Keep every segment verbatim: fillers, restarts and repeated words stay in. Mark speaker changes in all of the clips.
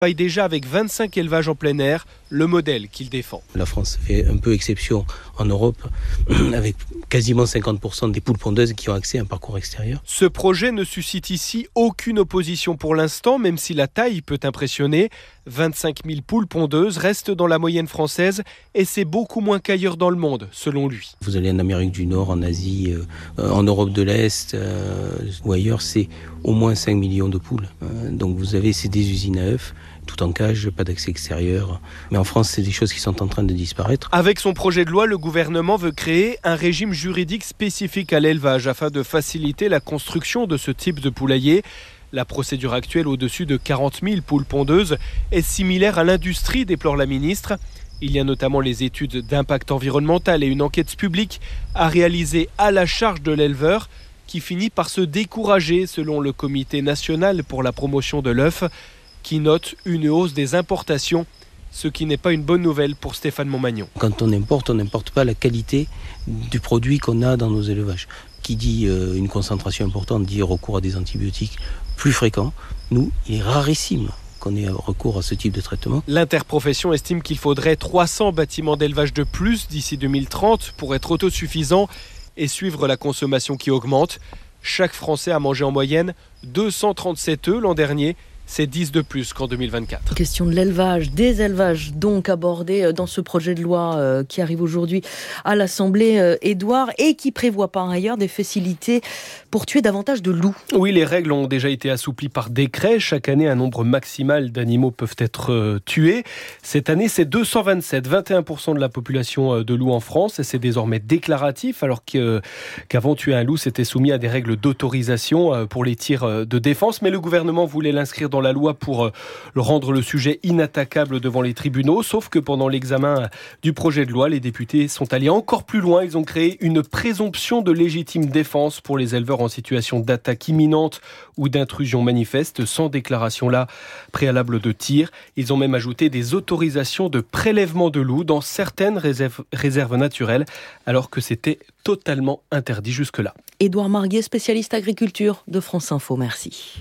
Speaker 1: travaille déjà avec vingt-cinq élevages en plein air, le modèle qu'il défend.
Speaker 2: La France fait un peu exception en Europe, avec quasiment cinquante pour cent des poules pondeuses qui ont accès à un parcours extérieur.
Speaker 1: Ce projet ne suscite ici aucune opposition pour l'instant, même si la taille peut impressionner. vingt-cinq mille poules pondeuses restent dans la moyenne française et c'est beaucoup moins qu'ailleurs dans le monde, selon lui.
Speaker 2: Vous allez en Amérique du Nord, en Asie, euh, en Europe de l'Est euh, ou ailleurs, c'est au moins cinq millions de poules. Euh, donc vous avez ces des usines à œufs, tout en cage, pas d'accès extérieur. Mais en France, c'est des choses qui sont en train de disparaître.
Speaker 1: Avec son projet de loi, le gouvernement veut créer un régime juridique spécifique à l'élevage afin de faciliter la construction de ce type de poulailler. La procédure actuelle au-dessus de quarante mille poules pondeuses est similaire à l'industrie, déplore la ministre. Il y a notamment les études d'impact environnemental et une enquête publique à réaliser à la charge de l'éleveur qui finit par se décourager selon le Comité national pour la promotion de l'œuf qui note une hausse des importations, ce qui n'est pas une bonne nouvelle pour Stéphane Montmagnon.
Speaker 2: Quand on importe, on n'importe pas la qualité du produit qu'on a dans nos élevages. Qui dit euh, une concentration importante dit recours à des antibiotiques plus fréquents. Nous, il est rarissime qu'on ait recours à ce type de traitement.
Speaker 1: L'interprofession estime qu'il faudrait trois cents bâtiments d'élevage de plus d'ici deux mille trente pour être autosuffisant et suivre la consommation qui augmente. Chaque Français a mangé en moyenne deux cent trente-sept œufs l'an dernier. C'est dix de plus qu'en deux mille vingt-quatre.
Speaker 3: Question de l'élevage, des élevages donc abordés dans ce projet de loi euh, qui arrive aujourd'hui à l'Assemblée, euh, Édouard, et qui prévoit par ailleurs des facilités pour tuer davantage de loups.
Speaker 1: Oui, les règles ont déjà été assouplies par décret. Chaque année, un nombre maximal d'animaux peuvent être euh, tués. Cette année, c'est deux cent vingt-sept, vingt et un pour cent de la population euh, de loups en France. Et c'est désormais déclaratif, alors que, euh, qu'avant, tuer un loup, c'était soumis à des règles d'autorisation euh, pour les tirs euh, de défense. Mais le gouvernement voulait l'inscrire dans la loi pour euh, rendre le sujet inattaquable devant les tribunaux. Sauf que pendant l'examen du projet de loi, les députés sont allés encore plus loin. Ils ont créé une présomption de légitime défense pour les éleveurs en situation d'attaque imminente ou d'intrusion manifeste sans déclaration là préalable de tir. Ils ont même ajouté des autorisations de prélèvement de loups dans certaines réserves, réserves naturelles alors que c'était totalement interdit jusque-là.
Speaker 3: Édouard Marguet, spécialiste agriculture de France Info, merci.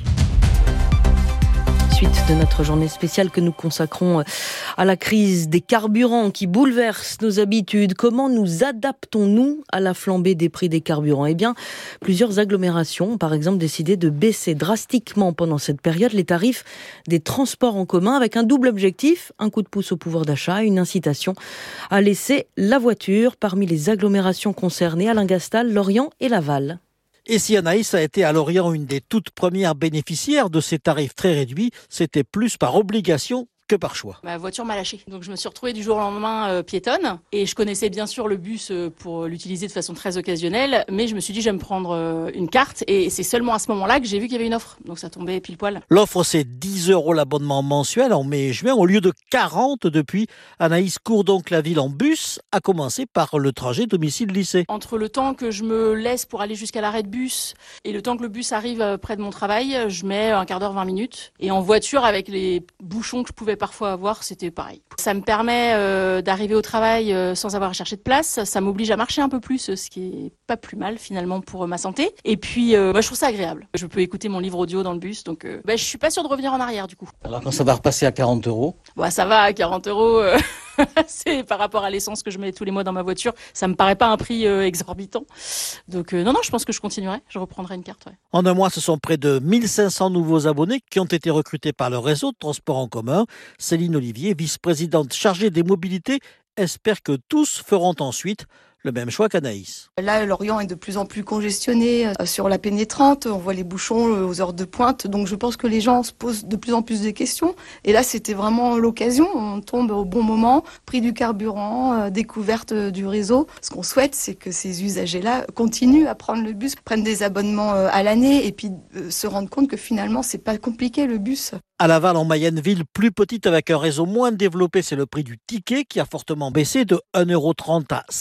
Speaker 3: Suite de notre journée spéciale que nous consacrons à la crise des carburants qui bouleverse nos habitudes. Comment nous adaptons-nous à la flambée des prix des carburants ? Eh bien, plusieurs agglomérations ont par exemple décidé de baisser drastiquement pendant cette période les tarifs des transports en commun avec un double objectif, un coup de pouce au pouvoir d'achat et une incitation à laisser la voiture. Parmi les agglomérations concernées, Alain Gastal, Lorient et Laval.
Speaker 4: Et si Anaïs a été à Lorient une des toutes premières bénéficiaires de ces tarifs très réduits, c'était plus par obligation que par choix.
Speaker 5: Ma voiture m'a lâché. Donc je me suis retrouvée du jour au lendemain euh, piétonne. Et je connaissais bien sûr le bus euh, pour l'utiliser de façon très occasionnelle. Mais je me suis dit, je vais me prendre euh, une carte. Et c'est seulement à ce moment-là que j'ai vu qu'il y avait une offre. Donc ça tombait pile poil.
Speaker 4: L'offre, c'est dix euros l'abonnement mensuel en mai et juin au lieu de quarante depuis. Anaïs court donc la ville en bus, à commencer par le trajet domicile-lycée.
Speaker 5: Entre le temps que je me laisse pour aller jusqu'à l'arrêt de bus et le temps que le bus arrive près de mon travail, je mets un quart d'heure, vingt minutes. Et en voiture, avec les bouchons que je pouvais parfois avoir, c'était pareil. Ça me permet euh, d'arriver au travail euh, sans avoir à chercher de place. Ça m'oblige à marcher un peu plus, ce qui est pas plus mal finalement pour euh, ma santé. Et puis, euh, bah, je trouve ça agréable. Je peux écouter mon livre audio dans le bus, donc euh, bah, je suis pas sûre de revenir en arrière du coup.
Speaker 4: Alors quand ça va repasser à quarante euros
Speaker 5: bah, ça va, à quarante euros, euh, c'est par rapport à l'essence que je mets tous les mois dans ma voiture, ça me paraît pas un prix euh, exorbitant. Donc euh, non, non, je pense que je continuerai, je reprendrai une carte. Ouais.
Speaker 4: En un mois, ce sont près de mille cinq cents nouveaux abonnés qui ont été recrutés par le réseau de transport en commun. Céline Olivier, vice-présidente chargée des mobilités, espère que tous feront ensuite le même choix qu'Anaïs.
Speaker 6: Là, Lorient est de plus en plus congestionné euh, sur la pénétrante. On voit les bouchons euh, aux heures de pointe. Donc, je pense que les gens se posent de plus en plus de questions. Et là, c'était vraiment l'occasion. On tombe au bon moment. Prix du carburant, euh, découverte euh, du réseau. Ce qu'on souhaite, c'est que ces usagers-là continuent à prendre le bus, prennent des abonnements euh, à l'année et puis euh, se rendent compte que finalement, c'est pas compliqué le bus.
Speaker 4: À Laval, en Mayenne, ville plus petite avec un réseau moins développé, c'est le prix du ticket qui a fortement baissé de un euro trente à cinquante-cinq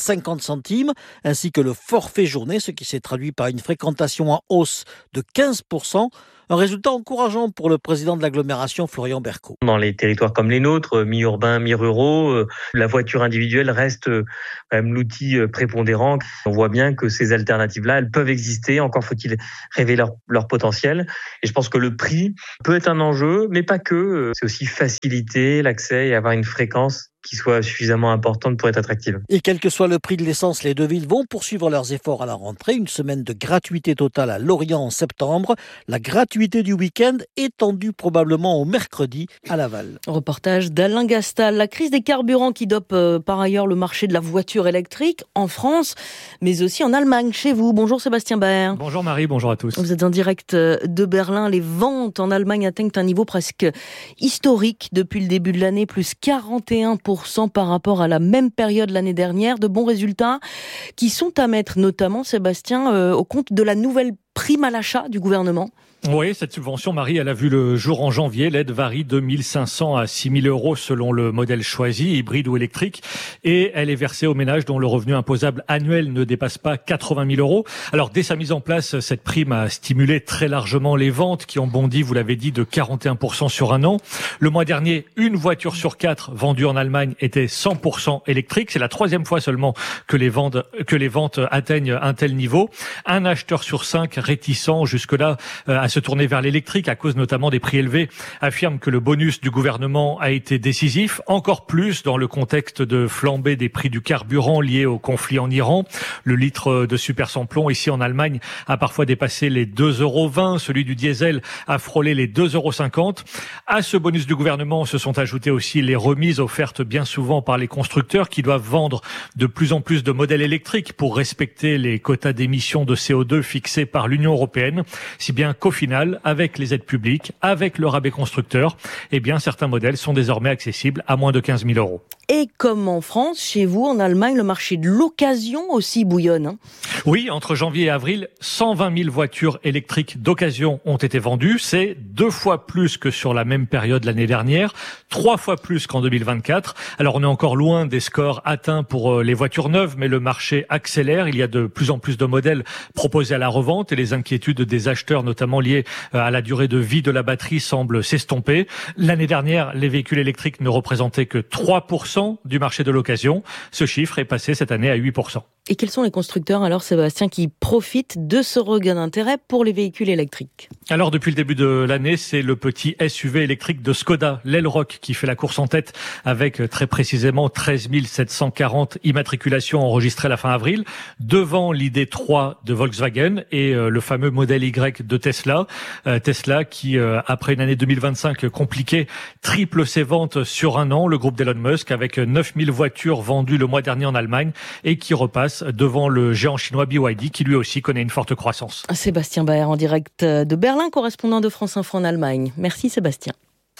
Speaker 4: centimes, ainsi que le forfait journée, ce qui s'est traduit par une fréquentation en hausse de quinze pour cent. Un résultat encourageant pour le président de l'agglomération, Florian Berco.
Speaker 7: Dans les territoires comme les nôtres, mi-urbains, mi-ruraux, la voiture individuelle reste quand même l'outil prépondérant. On voit bien que ces alternatives-là, elles peuvent exister. Encore faut-il révéler leur, leur potentiel. Et je pense que le prix peut être un enjeu, mais pas que. C'est aussi faciliter l'accès et avoir une fréquence qui soit suffisamment importante pour être attractive.
Speaker 4: Et quel que soit le prix de l'essence, les deux villes vont poursuivre leurs efforts à la rentrée. Une semaine de gratuité totale à Lorient en septembre. La gratuité du week-end étendue probablement au mercredi à Laval.
Speaker 3: Reportage d'Alain Gastal. La crise des carburants qui dope euh, par ailleurs le marché de la voiture électrique en France, mais aussi en Allemagne, chez vous. Bonjour Sébastien Baer.
Speaker 8: Bonjour Marie, bonjour à tous.
Speaker 3: Vous êtes en direct de Berlin. Les ventes en Allemagne atteignent un niveau presque historique depuis le début de l'année, plus quarante et un pour cent par rapport à la même période l'année dernière. De bons résultats qui sont à mettre notamment, Sébastien, euh, au compte de la nouvelle prime à l'achat du gouvernement.
Speaker 8: Oui, cette subvention, Marie, elle a vu le jour en janvier. L'aide varie de mille cinq cents à six mille euros selon le modèle choisi, hybride ou électrique. Et elle est versée aux ménages dont le revenu imposable annuel ne dépasse pas quatre-vingt mille euros. Alors, dès sa mise en place, cette prime a stimulé très largement les ventes qui ont bondi, vous l'avez dit, de quarante et un pour cent sur un an. Le mois dernier, une voiture sur quatre vendue en Allemagne était cent pour cent électrique. C'est la troisième fois seulement que les ventes, que les ventes atteignent un tel niveau. Un acheteur sur cinq réticent jusque-là à se tourner vers l'électrique à cause notamment des prix élevés, affirme que le bonus du gouvernement a été décisif, encore plus dans le contexte de flambée des prix du carburant lié au conflit en Iran. Le litre de super sans plomb ici en Allemagne a parfois dépassé les deux euros vingt, celui du diesel a frôlé les deux euros cinquante. À ce bonus du gouvernement se sont ajoutées aussi les remises offertes bien souvent par les constructeurs qui doivent vendre de plus en plus de modèles électriques pour respecter les quotas d'émissions de C O deux fixés par l'Union européenne, si bien qu'au final, avec les aides publiques, avec le rabais constructeur, eh bien, certains modèles sont désormais accessibles à moins de quinze mille euros.
Speaker 3: Et comme en France, chez vous, en Allemagne, le marché de l'occasion aussi bouillonne. Hein.
Speaker 8: Oui, entre janvier et avril, cent vingt mille voitures électriques d'occasion ont été vendues. C'est deux fois plus que sur la même période l'année dernière, trois fois plus qu'en deux mille vingt-quatre. Alors, on est encore loin des scores atteints pour les voitures neuves, mais le marché accélère. Il y a de plus en plus de modèles proposés à la revente et les inquiétudes des acheteurs, notamment liées à la durée de vie de la batterie, semblent s'estomper. L'année dernière, les véhicules électriques ne représentaient que trois pour cent du marché de l'occasion. Ce chiffre est passé cette année à huit pour cent.
Speaker 3: Et quels sont les constructeurs, alors Sébastien, qui profitent de ce regain d'intérêt pour les véhicules électriques ?
Speaker 8: Alors depuis le début de l'année, c'est le petit S U V électrique de Skoda, l'Elroq, qui fait la course en tête avec très précisément treize mille sept cent quarante immatriculations enregistrées à la fin avril, devant l'I D trois de Volkswagen et euh, le fameux modèle Y de Tesla. Euh, Tesla qui, euh, après une année deux mille vingt-cinq compliquée, triple ses ventes sur un an, le groupe d'Elon Musk, avec neuf mille voitures vendues le mois dernier en Allemagne et qui repasse devant le géant chinois B Y D qui lui aussi connaît une forte croissance.
Speaker 3: Sébastien Baer en direct de Berlin, correspondant de France Info en Allemagne. Merci Sébastien.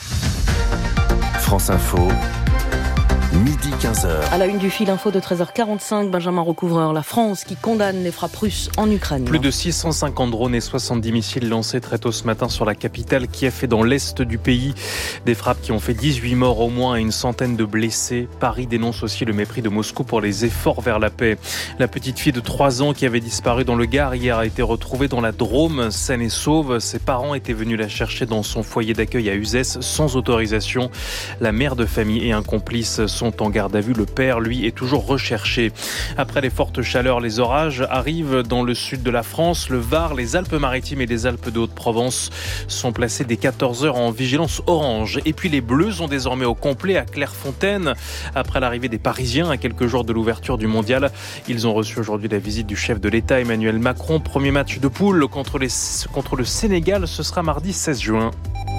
Speaker 9: France Info. midi quinze heures.
Speaker 3: À la une du fil info de treize heures quarante-cinq, Benjamin Recouvreur, la France qui condamne les frappes russes en Ukraine.
Speaker 10: Plus de six cent cinquante drones et soixante-dix missiles lancés très tôt ce matin sur la capitale Kiev et dans l'est du pays. Des frappes qui ont fait dix-huit morts au moins et une centaine de blessés. Paris dénonce aussi le mépris de Moscou pour les efforts vers la paix. La petite fille de trois ans qui avait disparu dans le Gard hier a été retrouvée dans la Drôme, saine et sauve. Ses parents étaient venus la chercher dans son foyer d'accueil à Uzès sans autorisation. La mère de famille et un complice sont en garde à vue. Le père, lui, est toujours recherché. Après les fortes chaleurs, les orages arrivent dans le sud de la France. Le Var, les Alpes-Maritimes et les Alpes de Haute-Provence sont placés dès quatorze heures en vigilance orange. Et puis les Bleus sont désormais au complet à Clairefontaine. Après l'arrivée des Parisiens à quelques jours de l'ouverture du mondial, ils ont reçu aujourd'hui la visite du chef de l'État Emmanuel Macron. Premier match de poule contre, les, contre le Sénégal, ce sera mardi seize juin.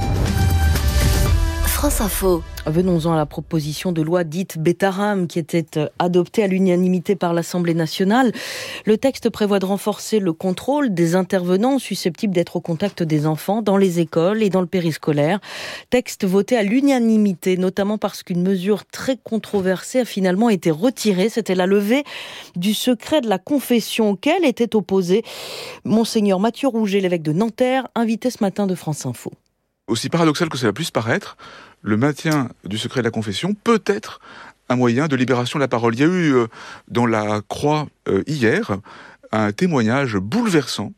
Speaker 3: France Info. Venons-en à la proposition de loi dite Bétaram qui était adoptée à l'unanimité par l'Assemblée nationale. Le texte prévoit de renforcer le contrôle des intervenants susceptibles d'être au contact des enfants dans les écoles et dans le périscolaire. Texte voté à l'unanimité, notamment parce qu'une mesure très controversée a finalement été retirée. C'était la levée du secret de la confession auquel était opposé Monseigneur Mathieu Rouget, l'évêque de Nanterre, invité ce matin de France Info.
Speaker 11: Aussi paradoxal que cela puisse paraître, le maintien du secret de la confession peut être un moyen de libération de la parole. Il y a eu euh, dans la Croix euh, hier un témoignage bouleversant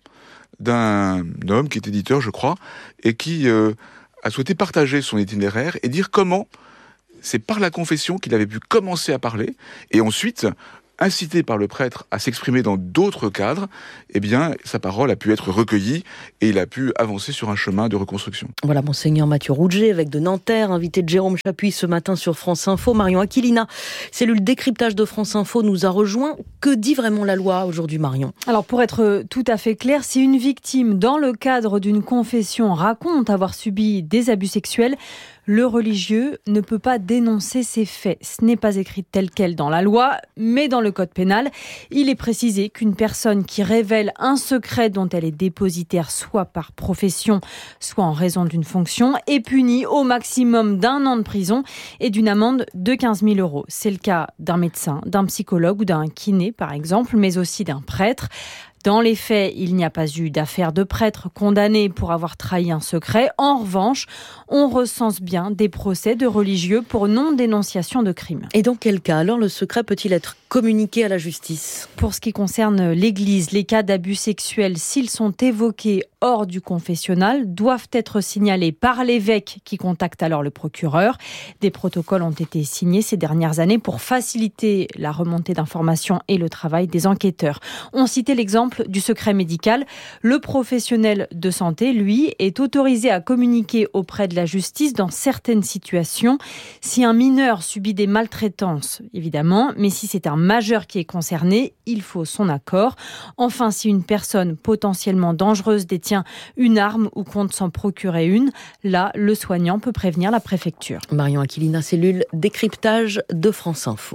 Speaker 11: d'un homme qui est éditeur, je crois, et qui euh, a souhaité partager son itinéraire et dire comment c'est par la confession qu'il avait pu commencer à parler, et ensuite, incité par le prêtre à s'exprimer dans d'autres cadres, eh bien, sa parole a pu être recueillie et il a pu avancer sur un chemin de reconstruction.
Speaker 3: Voilà, Monseigneur Mathieu Rouget, évêque de Nanterre, invité de Jérôme Chapuis ce matin sur France Info. Marion Aquilina, cellule décryptage de France Info, nous a rejoint. Que dit vraiment la loi aujourd'hui, Marion ?
Speaker 12: Alors, pour être tout à fait clair, si une victime, dans le cadre d'une confession, raconte avoir subi des abus sexuels, le religieux ne peut pas dénoncer ces faits. Ce n'est pas écrit tel quel dans la loi, mais dans le code pénal, il est précisé qu'une personne qui révèle un secret dont elle est dépositaire, soit par profession, soit en raison d'une fonction, est punie au maximum d'un an de prison et d'une amende de quinze mille euros. C'est le cas d'un médecin, d'un psychologue ou d'un kiné, par exemple, mais aussi d'un prêtre. Dans les faits, il n'y a pas eu d'affaire de prêtre condamné pour avoir trahi un secret. En revanche, on recense bien des procès de religieux pour non-dénonciation de crimes.
Speaker 3: Et dans quel cas, alors, le secret peut-il être communiqué à la justice ?
Speaker 12: Pour ce qui concerne l'Église, les cas d'abus sexuels, s'ils sont évoqués hors du confessionnal, doivent être signalés par l'évêque qui contacte alors le procureur. Des protocoles ont été signés ces dernières années pour faciliter la remontée d'informations et le travail des enquêteurs. On citait l'exemple du secret médical. Le professionnel de santé, lui, est autorisé à communiquer auprès de la justice dans certaines situations. Si un mineur subit des maltraitances, évidemment, mais si c'est un majeur qui est concerné, il faut son accord. Enfin, si une personne potentiellement dangereuse détient une arme ou compte s'en procurer une, là, le soignant peut prévenir la préfecture.
Speaker 3: Marion Aquilina, cellule décryptage de France Info.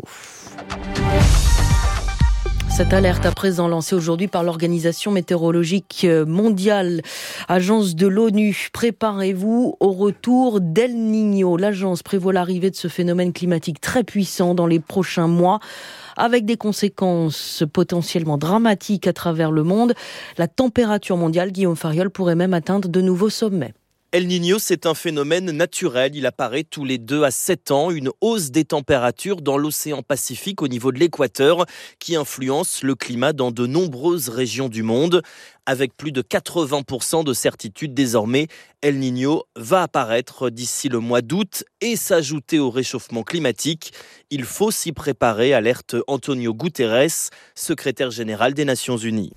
Speaker 3: Cette alerte à présent lancée aujourd'hui par l'Organisation météorologique mondiale, agence de l'ONU. Préparez-vous au retour d'El Niño. L'agence prévoit l'arrivée de ce phénomène climatique très puissant dans les prochains mois, avec des conséquences potentiellement dramatiques à travers le monde. La température mondiale, Guillaume Fariol, pourrait même atteindre de nouveaux sommets.
Speaker 13: El Niño, c'est un phénomène naturel. Il apparaît tous les deux à sept ans. Une hausse des températures dans l'océan Pacifique au niveau de l'équateur qui influence le climat dans de nombreuses régions du monde. Avec plus de quatre-vingts pour cent de certitude désormais, El Niño va apparaître d'ici le mois d'août et s'ajouter au réchauffement climatique. Il faut s'y préparer, alerte Antonio Guterres, secrétaire général des Nations Unies.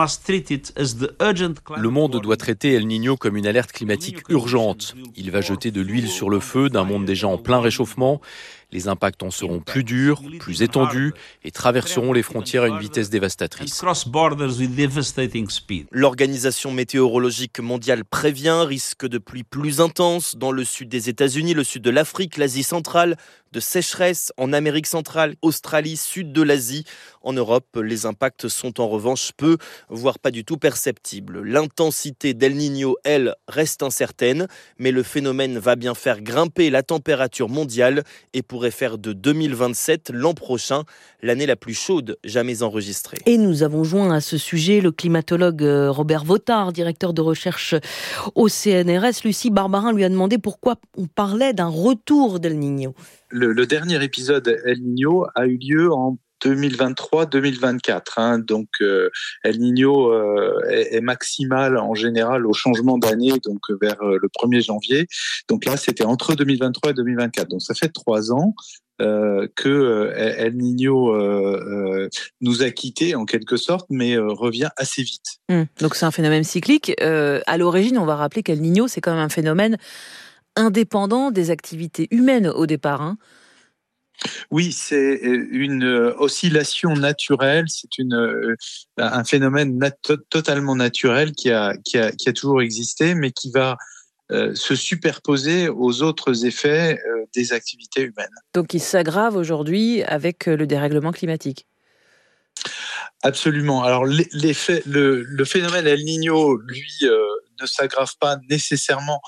Speaker 14: Le monde doit traiter El Niño comme une alerte climatique urgente. Il va jeter de l'huile sur le feu d'un monde déjà en plein réchauffement. Les impacts en seront plus durs, plus étendus et traverseront les frontières à une vitesse dévastatrice.
Speaker 13: L'Organisation météorologique mondiale prévient risque de pluies plus intenses dans le sud des États-Unis, le sud de l'Afrique, l'Asie centrale, de sécheresse en Amérique centrale, Australie, sud de l'Asie. En Europe, les impacts sont en revanche peu, voire pas du tout perceptibles. L'intensité d'El Niño, elle, reste incertaine, mais le phénomène va bien faire grimper la température mondiale et pourrait faire de deux mille vingt-sept, l'an prochain, l'année la plus chaude jamais enregistrée.
Speaker 3: Et nous avons joint à ce sujet le climatologue Robert Vautard, directeur de recherche au C N R S. Lucie Barbarin lui a demandé pourquoi on parlait d'un retour d'El Niño.
Speaker 15: Le, le dernier épisode El Niño a eu lieu en deux mille vingt-trois deux mille vingt-quatre. Hein. Donc, euh, El Niño euh, est, est maximal en général au changement d'année, donc vers euh, le premier janvier. Donc là, c'était entre deux mille vingt-trois et deux mille vingt-quatre. Donc, ça fait trois ans euh, que euh, El Niño euh, euh, nous a quittés en quelque sorte, mais euh, revient assez vite.
Speaker 3: Mmh. Donc, c'est un phénomène cyclique. Euh, à l'origine, on va rappeler qu'El Niño, c'est quand même un phénomène indépendant des activités humaines au départ, hein.
Speaker 15: Oui, c'est une oscillation naturelle, c'est une, un phénomène nat- totalement naturel qui a, qui, a, qui a toujours existé, mais qui va euh, se superposer aux autres effets euh, des activités humaines.
Speaker 3: Donc il s'aggrave aujourd'hui avec le dérèglement climatique.
Speaker 15: Absolument. Alors l'effet, le, le phénomène El Niño, lui, euh, ne s'aggrave pas nécessairement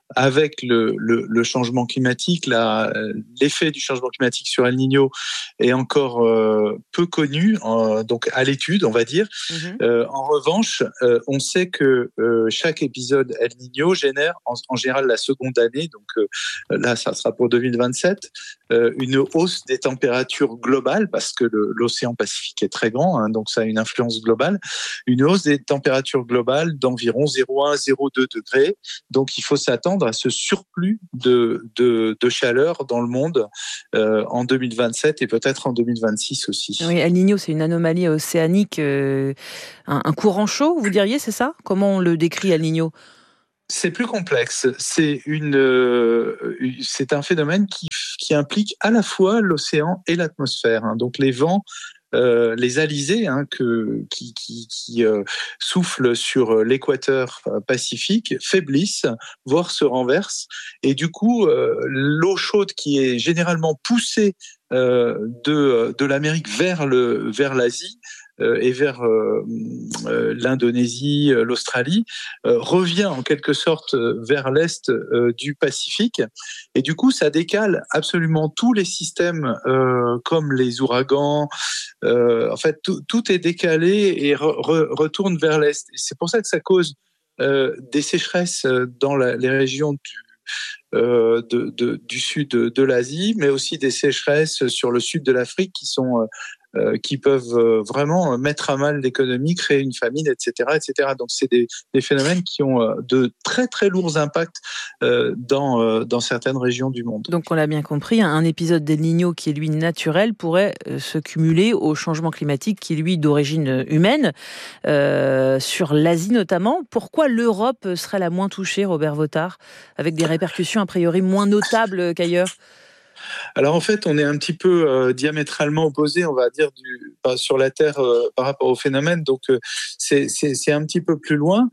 Speaker 15: avec le, le, le changement climatique, la, l'effet du changement climatique sur El Niño est encore euh, peu connu, euh, donc à l'étude, on va dire. Mmh. Euh, en revanche, euh, on sait que euh, chaque épisode El Niño génère en, en général la seconde année, donc euh, là, ça sera pour deux mille vingt-sept, euh, une hausse des températures globales, parce que le, l'océan Pacifique est très grand, hein, donc ça a une influence globale, une hausse des températures globales d'environ zéro virgule un à zéro virgule deux degrés. Donc, il faut s'attendre à ce surplus de, de, de chaleur dans le monde euh, en deux mille vingt-sept et peut-être en deux mille vingt-six aussi.
Speaker 3: Oui, El Niño, c'est une anomalie océanique, euh, un, un courant chaud, vous diriez, c'est ça ? Comment on le décrit, El Niño ?
Speaker 15: C'est plus complexe. C'est, une, euh, c'est un phénomène qui, qui implique à la fois l'océan et l'atmosphère. Hein. Donc, les vents, Euh, les alizés hein, que, qui, qui, qui euh, soufflent sur l'équateur pacifique faiblissent, voire se renversent. Et du coup, euh, l'eau chaude qui est généralement poussée euh, de, de l'Amérique vers, le, vers l'Asie euh, et vers euh, euh, l'Indonésie, l'Australie, euh, revient en quelque sorte vers l'est euh, du Pacifique. Et du coup, ça décale absolument tous les systèmes euh, comme les ouragans. Euh, en fait, tout, tout est décalé et re, re, retourne vers l'est. Et c'est pour ça que ça cause euh, des sécheresses dans la, les régions du, euh, de, de, du sud de, de l'Asie, mais aussi des sécheresses sur le sud de l'Afrique qui sont euh, qui peuvent vraiment mettre à mal l'économie, créer une famine, et cetera, et cetera. Donc, c'est des, des phénomènes qui ont de très, très lourds impacts euh, dans, euh, dans certaines régions du monde.
Speaker 3: Donc, on l'a bien compris, un épisode d'El Niño qui est, lui, naturel pourrait se cumuler au changement climatique qui est, lui, d'origine humaine, euh, sur l'Asie notamment. Pourquoi l'Europe serait la moins touchée, Robert Vautard, avec des répercussions a priori moins notables qu'ailleurs ?
Speaker 15: Alors en fait, on est un petit peu euh, diamétralement opposés, on va dire, du, bah, sur la Terre euh, par rapport au phénomène. Donc euh, c'est, c'est, c'est un petit peu plus loin.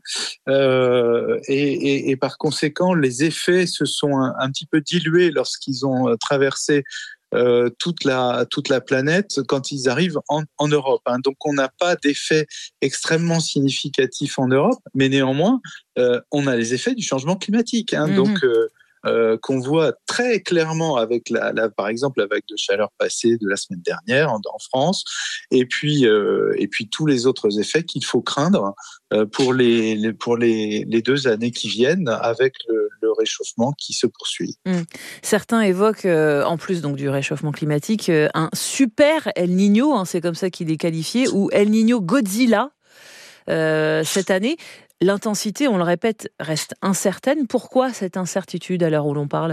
Speaker 15: Euh, et, et, et par conséquent, les effets se sont un, un petit peu dilués lorsqu'ils ont traversé euh, toute la toute la planète quand ils arrivent en, en Europe. Hein. Donc on n'a pas d'effet extrêmement significatif en Europe, mais néanmoins, euh, on a les effets du changement climatique. Hein. Mmh. Donc euh, Euh, qu'on voit très clairement avec, la, la, par exemple, la vague de chaleur passée de la semaine dernière en, en France, et puis, euh, et puis tous les autres effets qu'il faut craindre euh, pour, les, les, pour les, les deux années qui viennent avec le, le réchauffement qui se poursuit.
Speaker 3: Mmh. Certains évoquent, euh, en plus donc, du réchauffement climatique, euh, un super El Niño, hein, c'est comme ça qu'il est qualifié, ou El Niño Godzilla euh, cette année. L'intensité, on le répète, reste incertaine. Pourquoi cette incertitude à l'heure où l'on parle ?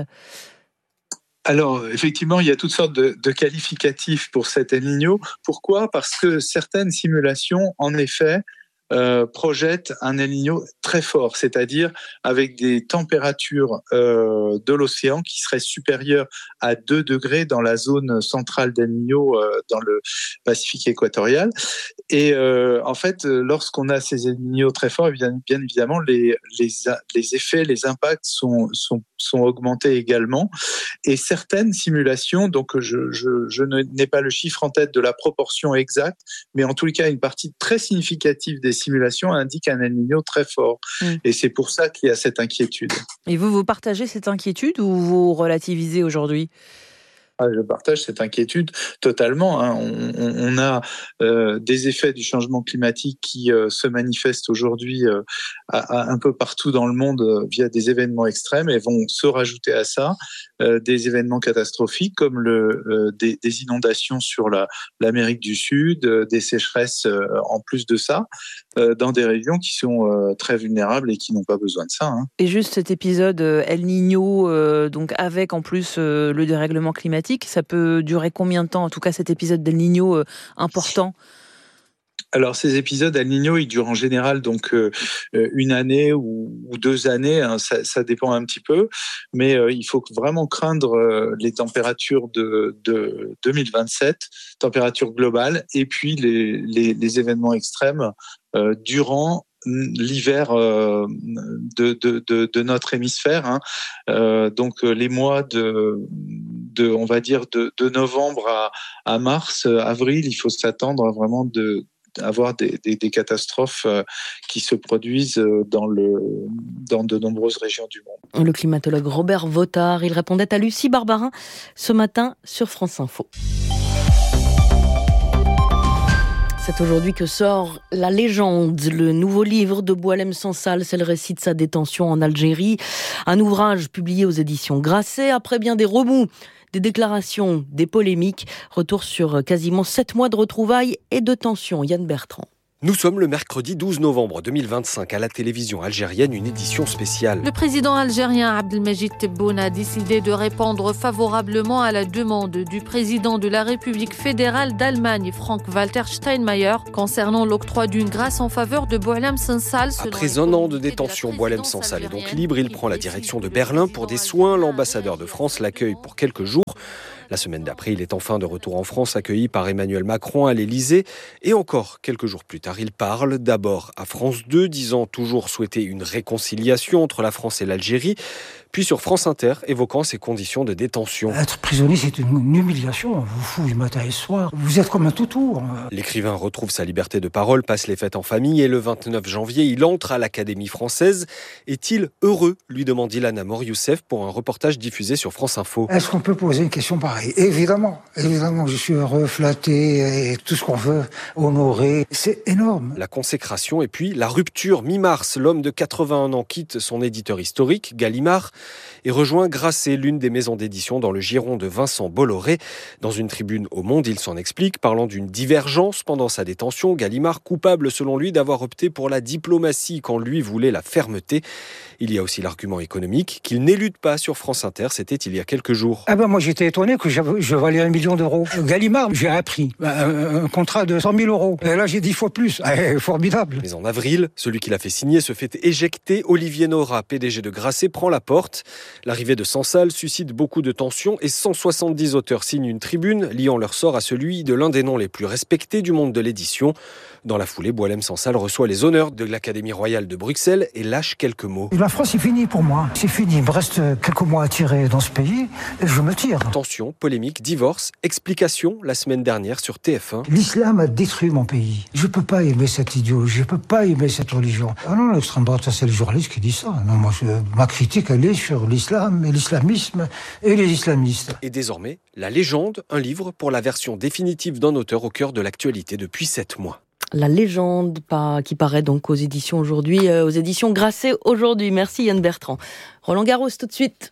Speaker 15: Alors, effectivement, il y a toutes sortes de, de qualificatifs pour cet El Niño. Pourquoi ? Parce que certaines simulations, en effet, euh, projettent un El Niño très fort, c'est-à-dire avec des températures euh, de l'océan qui seraient supérieures à deux degrés dans la zone centrale d'El Niño, euh, dans le Pacifique équatorial. Et euh, en fait, lorsqu'on a ces El Niño très forts, bien, bien évidemment, les, les, les effets, les impacts sont, sont, sont augmentés également. Et certaines simulations, donc je, je, je n'ai pas le chiffre en tête de la proportion exacte, mais en tous les cas, une partie très significative des simulations indique un El Niño très fort. Mmh. Et c'est pour ça qu'il y a cette inquiétude.
Speaker 3: Et vous, vous partagez cette inquiétude ou vous relativisez aujourd'hui ?
Speaker 15: Ah, je partage cette inquiétude totalement. Hein. On, on, on a euh, des effets du changement climatique qui euh, se manifestent aujourd'hui euh, à, à un peu partout dans le monde euh, via des événements extrêmes et vont se rajouter à ça euh, des événements catastrophiques comme le, euh, des, des inondations sur la, l'Amérique du Sud, euh, des sécheresses euh, en plus de ça, euh, dans des régions qui sont euh, très vulnérables et qui n'ont pas besoin de ça. Hein.
Speaker 3: Et juste cet épisode euh, El Niño, euh, donc avec en plus euh, le dérèglement climatique, ça peut durer combien de temps ? En tout cas, cet épisode d'El Niño euh, important.
Speaker 15: Alors, ces épisodes El Niño, ils durent en général donc euh, une année ou, ou deux années, hein, ça, ça dépend un petit peu, mais euh, il faut vraiment craindre euh, les températures de, de deux mille vingt-sept, températures globales, et puis les, les, les événements extrêmes euh, durant l'hiver euh, de, de, de, de notre hémisphère. Hein. Euh, donc les mois de, de on va dire de, de novembre à, à mars, avril, il faut s'attendre à vraiment de avoir des, des, des catastrophes qui se produisent dans, le, dans de nombreuses régions du monde.
Speaker 3: Le climatologue Robert Vautard, il répondait à Lucie Barbarin ce matin sur France Info. C'est aujourd'hui que sort La Légende, le nouveau livre de Boualem Sansal. C'est le récit de sa détention en Algérie. Un ouvrage publié aux éditions Grasset après bien des remous, des déclarations, des polémiques. Retour sur quasiment sept mois de retrouvailles et de tensions. Yann Bertrand.
Speaker 16: Nous sommes le mercredi douze novembre deux mille vingt-cinq à la télévision algérienne, une édition spéciale.
Speaker 17: Le président algérien Abdelmajid Tebboune a décidé de répondre favorablement à la demande du président de la République fédérale d'Allemagne, Frank-Walter Steinmeier, concernant l'octroi d'une grâce en faveur de Boualem Sansal.
Speaker 16: Après un an de détention, Boualem Sansal est donc libre. Il prend la direction de Berlin pour des soins. L'ambassadeur de France l'accueille pour quelques jours. La semaine d'après, il est enfin de retour en France, accueilli par Emmanuel Macron à l'Élysée. Et encore quelques jours plus tard, il parle d'abord à France deux, disant toujours souhaiter une réconciliation entre la France et l'Algérie. Puis sur France Inter, évoquant ses conditions de détention.
Speaker 18: Être prisonnier, c'est une humiliation. On vous fout du matin et soir. Vous êtes comme un toutou.
Speaker 16: L'écrivain retrouve sa liberté de parole, passe les fêtes en famille et le vingt-neuf janvier, il entre à l'Académie française. Est-il heureux, lui demande Ilana Mor-Youssef pour un reportage diffusé sur France Info.
Speaker 18: Est-ce qu'on peut poser une question pareille ? Évidemment, évidemment, je suis heureux, flatté et tout ce qu'on veut, honoré. C'est énorme.
Speaker 16: La consécration et puis la rupture. Mi-mars, l'homme de quatre-vingt-un ans quitte son éditeur historique, Gallimard, et rejoint Grasset, l'une des maisons d'édition dans le giron de Vincent Bolloré. Dans une tribune au Monde, il s'en explique, parlant d'une divergence pendant sa détention. Gallimard, coupable selon lui d'avoir opté pour la diplomatie quand lui voulait la fermeté. Il y a aussi l'argument économique qu'il n'élude pas sur France Inter, c'était il y a quelques jours.
Speaker 18: Ah ben moi j'étais étonné que je valais un million d'euros. Gallimard, j'ai appris un, un contrat de cent mille euros. Et là j'ai dix fois plus. Ah, formidable.
Speaker 16: Mais en avril, celui qui l'a fait signer se fait éjecter. Olivier Nora, P D G de Grasset, prend la porte. L'arrivée de Sansal suscite beaucoup de tensions et cent soixante-dix auteurs signent une tribune liant leur sort à celui de l'un des noms les plus respectés du monde de l'édition. Dans la foulée, Boualem Sansal reçoit les honneurs de l'Académie royale de Bruxelles et lâche quelques mots.
Speaker 18: La France, c'est fini pour moi. C'est fini. Il me reste quelques mois à tirer dans ce pays et je me tire.
Speaker 16: Tension, polémique, divorce, explication la semaine dernière sur T F un.
Speaker 18: L'islam a détruit mon pays. Je peux pas aimer cette idéologie. Je peux pas aimer cette religion. Ah non, l'extrême droite, ça c'est le journaliste qui dit ça. Non, moi, je, ma critique, elle est sur l'islam et l'islamisme et les islamistes.
Speaker 16: Et désormais, La Légende, un livre pour la version définitive d'un auteur au cœur de l'actualité depuis sept mois.
Speaker 3: La Légende, qui paraît donc aux éditions aujourd'hui, euh, aux éditions Grasset aujourd'hui. Merci Yann Bertrand. Roland Garros tout de suite.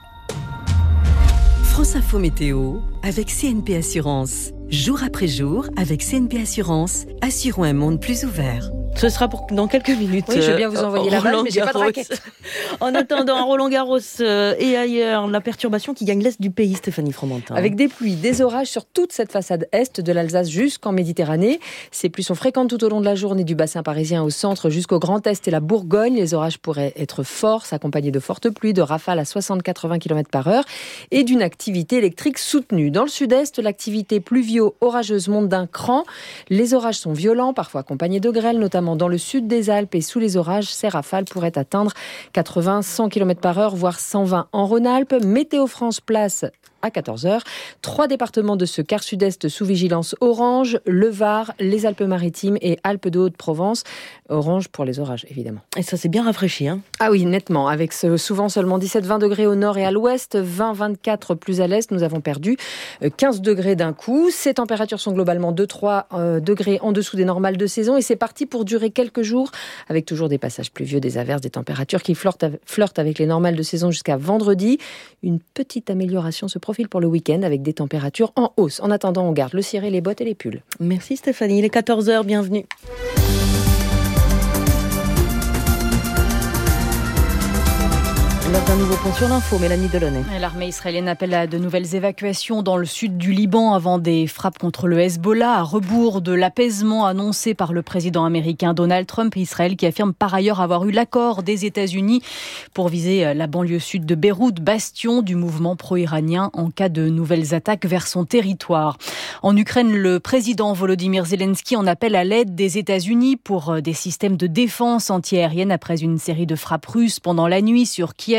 Speaker 19: France Info Météo avec C N P Assurance. Jour après jour, avec C N P Assurance, assurons un monde plus ouvert.
Speaker 3: Ce sera pour dans quelques minutes.
Speaker 12: Oui, je vais bien vous envoyer euh, la balle, mais j'ai pas de raquette.
Speaker 3: En attendant, à Roland Garros euh, et ailleurs, la perturbation qui gagne l'est du pays, Stéphanie Fromentin.
Speaker 12: Avec des pluies, des orages sur toute cette façade est de l'Alsace jusqu'en Méditerranée. Ces pluies sont fréquentes tout au long de la journée, du bassin parisien au centre jusqu'au Grand Est et la Bourgogne. Les orages pourraient être forts, s'accompagner de fortes pluies, de rafales à soixante à quatre-vingts kilomètres par heure et d'une activité électrique soutenue. Dans le sud-est, l'activité pluvio-orageuse monte d'un cran. Les orages sont violents, parfois accompagnés de grêle, notamment dans le sud des Alpes et sous les orages, ces rafales pourraient atteindre quatre-vingts à cent kilomètres par heure, voire cent vingt en Rhône-Alpes. Météo France place à quatorze heures. Trois départements de ce quart sud-est sous vigilance orange, le Var, les Alpes-Maritimes et Alpes de Haute-Provence. Orange pour les orages, évidemment.
Speaker 3: Et ça s'est bien rafraîchi, hein ?
Speaker 12: Ah oui, nettement. Avec ce, souvent seulement dix-sept à vingt degrés au nord et à l'ouest, vingt à vingt-quatre plus à l'est. Nous avons perdu quinze degrés d'un coup. Ces températures sont globalement deux à trois euh, degrés en dessous des normales de saison. Et c'est parti pour durer quelques jours, avec toujours des passages pluvieux, des averses, des températures qui flirtent, flirtent avec les normales de saison jusqu'à vendredi. Une petite amélioration se profile pour le week-end avec des températures en hausse. En attendant, on garde le ciré, les bottes et les pulls.
Speaker 3: Merci Stéphanie, il est quatorze heures, bienvenue. Un nouveau point sur l'info, Mélanie Delaunay.
Speaker 20: L'armée israélienne appelle à de nouvelles évacuations dans le sud du Liban avant des frappes contre le Hezbollah, à rebours de l'apaisement annoncé par le président américain Donald Trump. Israël qui affirme par ailleurs avoir eu l'accord des États-Unis pour viser la banlieue sud de Beyrouth, bastion du mouvement pro-iranien en cas de nouvelles attaques vers son territoire. En Ukraine, le président Volodymyr Zelensky en appelle à l'aide des États-Unis pour des systèmes de défense antiaérienne après une série de frappes russes pendant la nuit sur Kiev.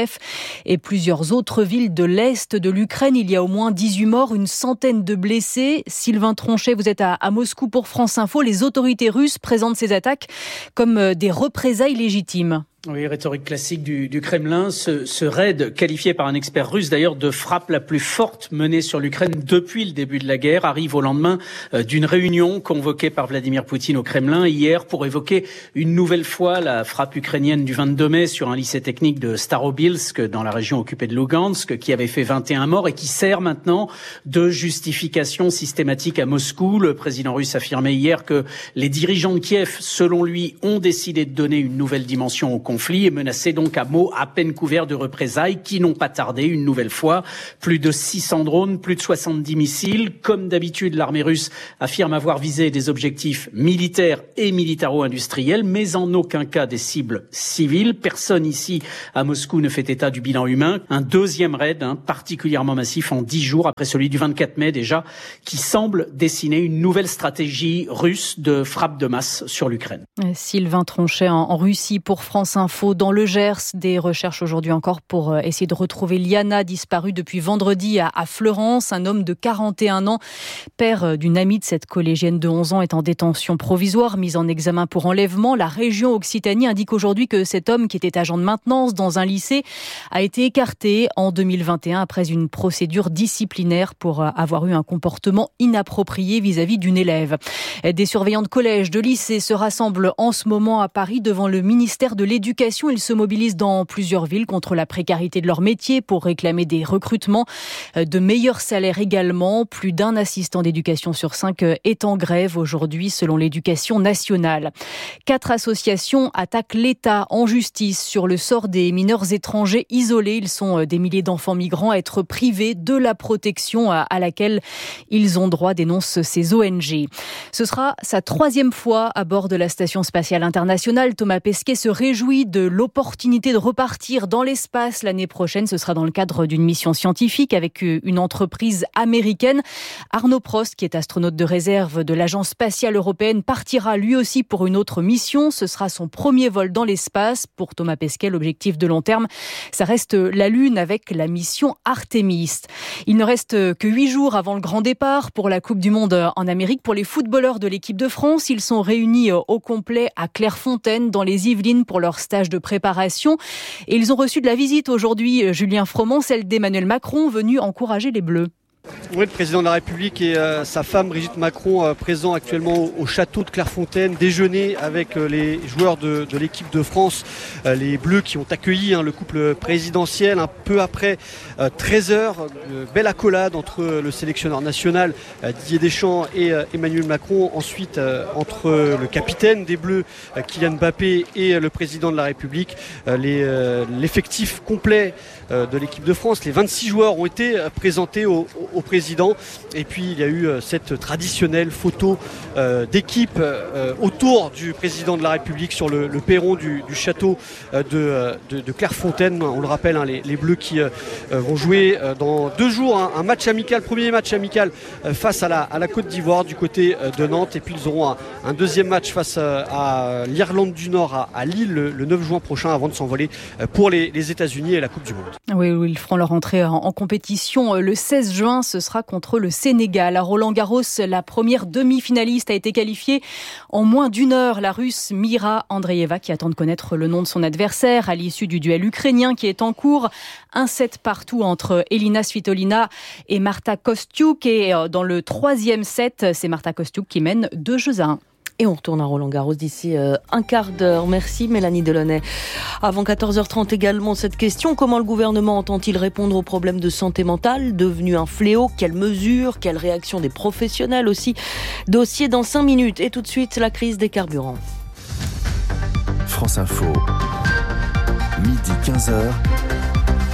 Speaker 20: Kiev et plusieurs autres villes de l'Est de l'Ukraine. Il y a au moins dix-huit morts, une centaine de blessés. Sylvain Tronchet, vous êtes à, à Moscou pour France Info. Les autorités russes présentent ces attaques comme des représailles légitimes.
Speaker 21: Oui, rhétorique classique du, du Kremlin. Ce, ce raid, qualifié par un expert russe d'ailleurs de frappe la plus forte menée sur l'Ukraine depuis le début de la guerre, arrive au lendemain d'une réunion convoquée par Vladimir Poutine au Kremlin hier pour évoquer une nouvelle fois la frappe ukrainienne du vingt-deux mai sur un lycée technique de Starobilsk dans la région occupée de Lugansk qui avait fait vingt et un morts et qui sert maintenant de justification systématique à Moscou. Le président russe affirmait hier que les dirigeants de Kiev, selon lui, ont décidé de donner une nouvelle dimension au conflit. conflit et menacé donc à mots à peine couverts de représailles qui n'ont pas tardé une nouvelle fois. Plus de six cents drones, plus de soixante-dix missiles. Comme d'habitude, l'armée russe affirme avoir visé des objectifs militaires et militaro-industriels, mais en aucun cas des cibles civiles. Personne ici à Moscou ne fait état du bilan humain. Un deuxième raid hein, particulièrement massif en dix jours après celui du vingt-quatre mai déjà, qui semble dessiner une nouvelle stratégie russe de frappe de masse sur l'Ukraine.
Speaker 20: Sylvain Tronchet en, en Russie pour France Info. Dans le Gers, des recherches aujourd'hui encore pour essayer de retrouver Liana, disparue depuis vendredi à, à Fleurance. Un homme de quarante et un ans, père d'une amie de cette collégienne de onze ans, est en détention provisoire, mise en examen pour enlèvement. La région Occitanie indique aujourd'hui que cet homme, qui était agent de maintenance dans un lycée, a été écarté en deux mille vingt et un après une procédure disciplinaire pour avoir eu un comportement inapproprié vis-à-vis d'une élève. Des surveillants de collège, de lycée se rassemblent en ce moment à Paris devant le ministère de l'Éducation. Ils se mobilisent dans plusieurs villes contre la précarité de leur métier pour réclamer des recrutements, de meilleurs salaires également. Plus d'un assistant d'éducation sur cinq est en grève aujourd'hui selon l'Éducation nationale. Quatre associations attaquent l'État en justice sur le sort des mineurs étrangers isolés. Ils sont des milliers d'enfants migrants à être privés de la protection à laquelle ils ont droit, dénoncent ces O N G. Ce sera sa troisième fois à bord de la Station spatiale internationale. Thomas Pesquet se réjouit de l'opportunité de repartir dans l'espace l'année prochaine. Ce sera dans le cadre d'une mission scientifique avec une entreprise américaine. Arnaud Prost, qui est astronaute de réserve de l'Agence spatiale européenne, partira lui aussi pour une autre mission. Ce sera son premier vol dans l'espace. Pour Thomas Pesquet, l'objectif de long terme, ça reste la Lune avec la mission Artemis. Il ne reste que huit jours avant le grand départ pour la Coupe du Monde en Amérique. Pour les footballeurs de l'équipe de France, ils sont réunis au complet à Clairefontaine dans les Yvelines pour leur stage de préparation. Et ils ont reçu de la visite aujourd'hui, Julien Froment, celle d'Emmanuel Macron, venu encourager les Bleus.
Speaker 22: Oui, le président de la République et euh, sa femme Brigitte Macron euh, présents actuellement au, au château de Clairefontaine, déjeuner avec euh, les joueurs de, de l'équipe de France, euh, les Bleus qui ont accueilli hein, le couple présidentiel un peu après euh, treize heures. Euh, belle accolade entre euh, le sélectionneur national euh, Didier Deschamps et euh, Emmanuel Macron. Ensuite, euh, entre euh, le capitaine des Bleus, euh, Kylian Mbappé, et euh, le président de la République, euh, les, euh, l'effectif complet euh, de l'équipe de France. Les vingt-six joueurs ont été euh, présentés au, au au président, et puis il y a eu cette traditionnelle photo euh, d'équipe euh, autour du président de la République sur le, le perron du, du château de, de, de Clairefontaine. On le rappelle, hein, les, les Bleus qui euh, vont jouer euh, dans deux jours hein, un match amical, premier match amical euh, face à la, à la Côte d'Ivoire du côté euh, de Nantes, et puis ils auront un, un deuxième match face euh, à l'Irlande du Nord à, à Lille le, le neuf juin prochain avant de s'envoler euh, pour les, les États-Unis et la Coupe du Monde.
Speaker 20: Oui, oui, ils feront leur entrée en, en compétition le seize juin. Ce sera contre le Sénégal. À Roland-Garros, la première demi-finaliste a été qualifiée en moins d'une heure. La Russe Mira Andreeva, qui attend de connaître le nom de son adversaire à l'issue du duel ukrainien qui est en cours. Un set partout entre Elina Svitolina et Marta Kostyuk. Et dans le troisième set, c'est Marta Kostyuk qui mène deux jeux à un.
Speaker 3: Et on retourne à Roland-Garros d'ici euh, un quart d'heure. Merci Mélanie Delaunay. Avant quatorze heures trente également, cette question: comment le gouvernement entend-il répondre aux problèmes de santé mentale devenu un fléau? Quelles mesures? Quelle réaction des professionnels aussi? Dossier dans cinq minutes. Et tout de suite, la crise des carburants.
Speaker 9: France Info, midi quinze heures.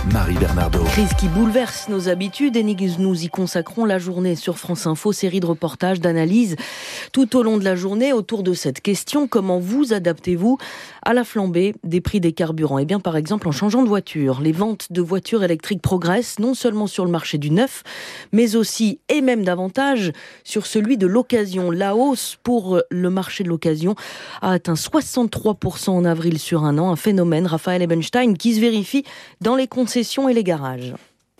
Speaker 9: Marie Bernardo.
Speaker 3: Crise qui bouleverse nos habitudes et nous y consacrons la journée sur France Info, série de reportages, d'analyses tout au long de la journée autour de cette question. Comment vous adaptez-vous à la flambée des prix des carburants ? Eh bien, par exemple, en changeant de voiture. Les ventes de voitures électriques progressent non seulement sur le marché du neuf, mais aussi, et même davantage, sur celui de l'occasion. La hausse pour le marché de l'occasion a atteint soixante-trois pour cent en avril sur un an. Un phénomène, Raphaël Ebenstein, qui se vérifie dans les concessions et les garages.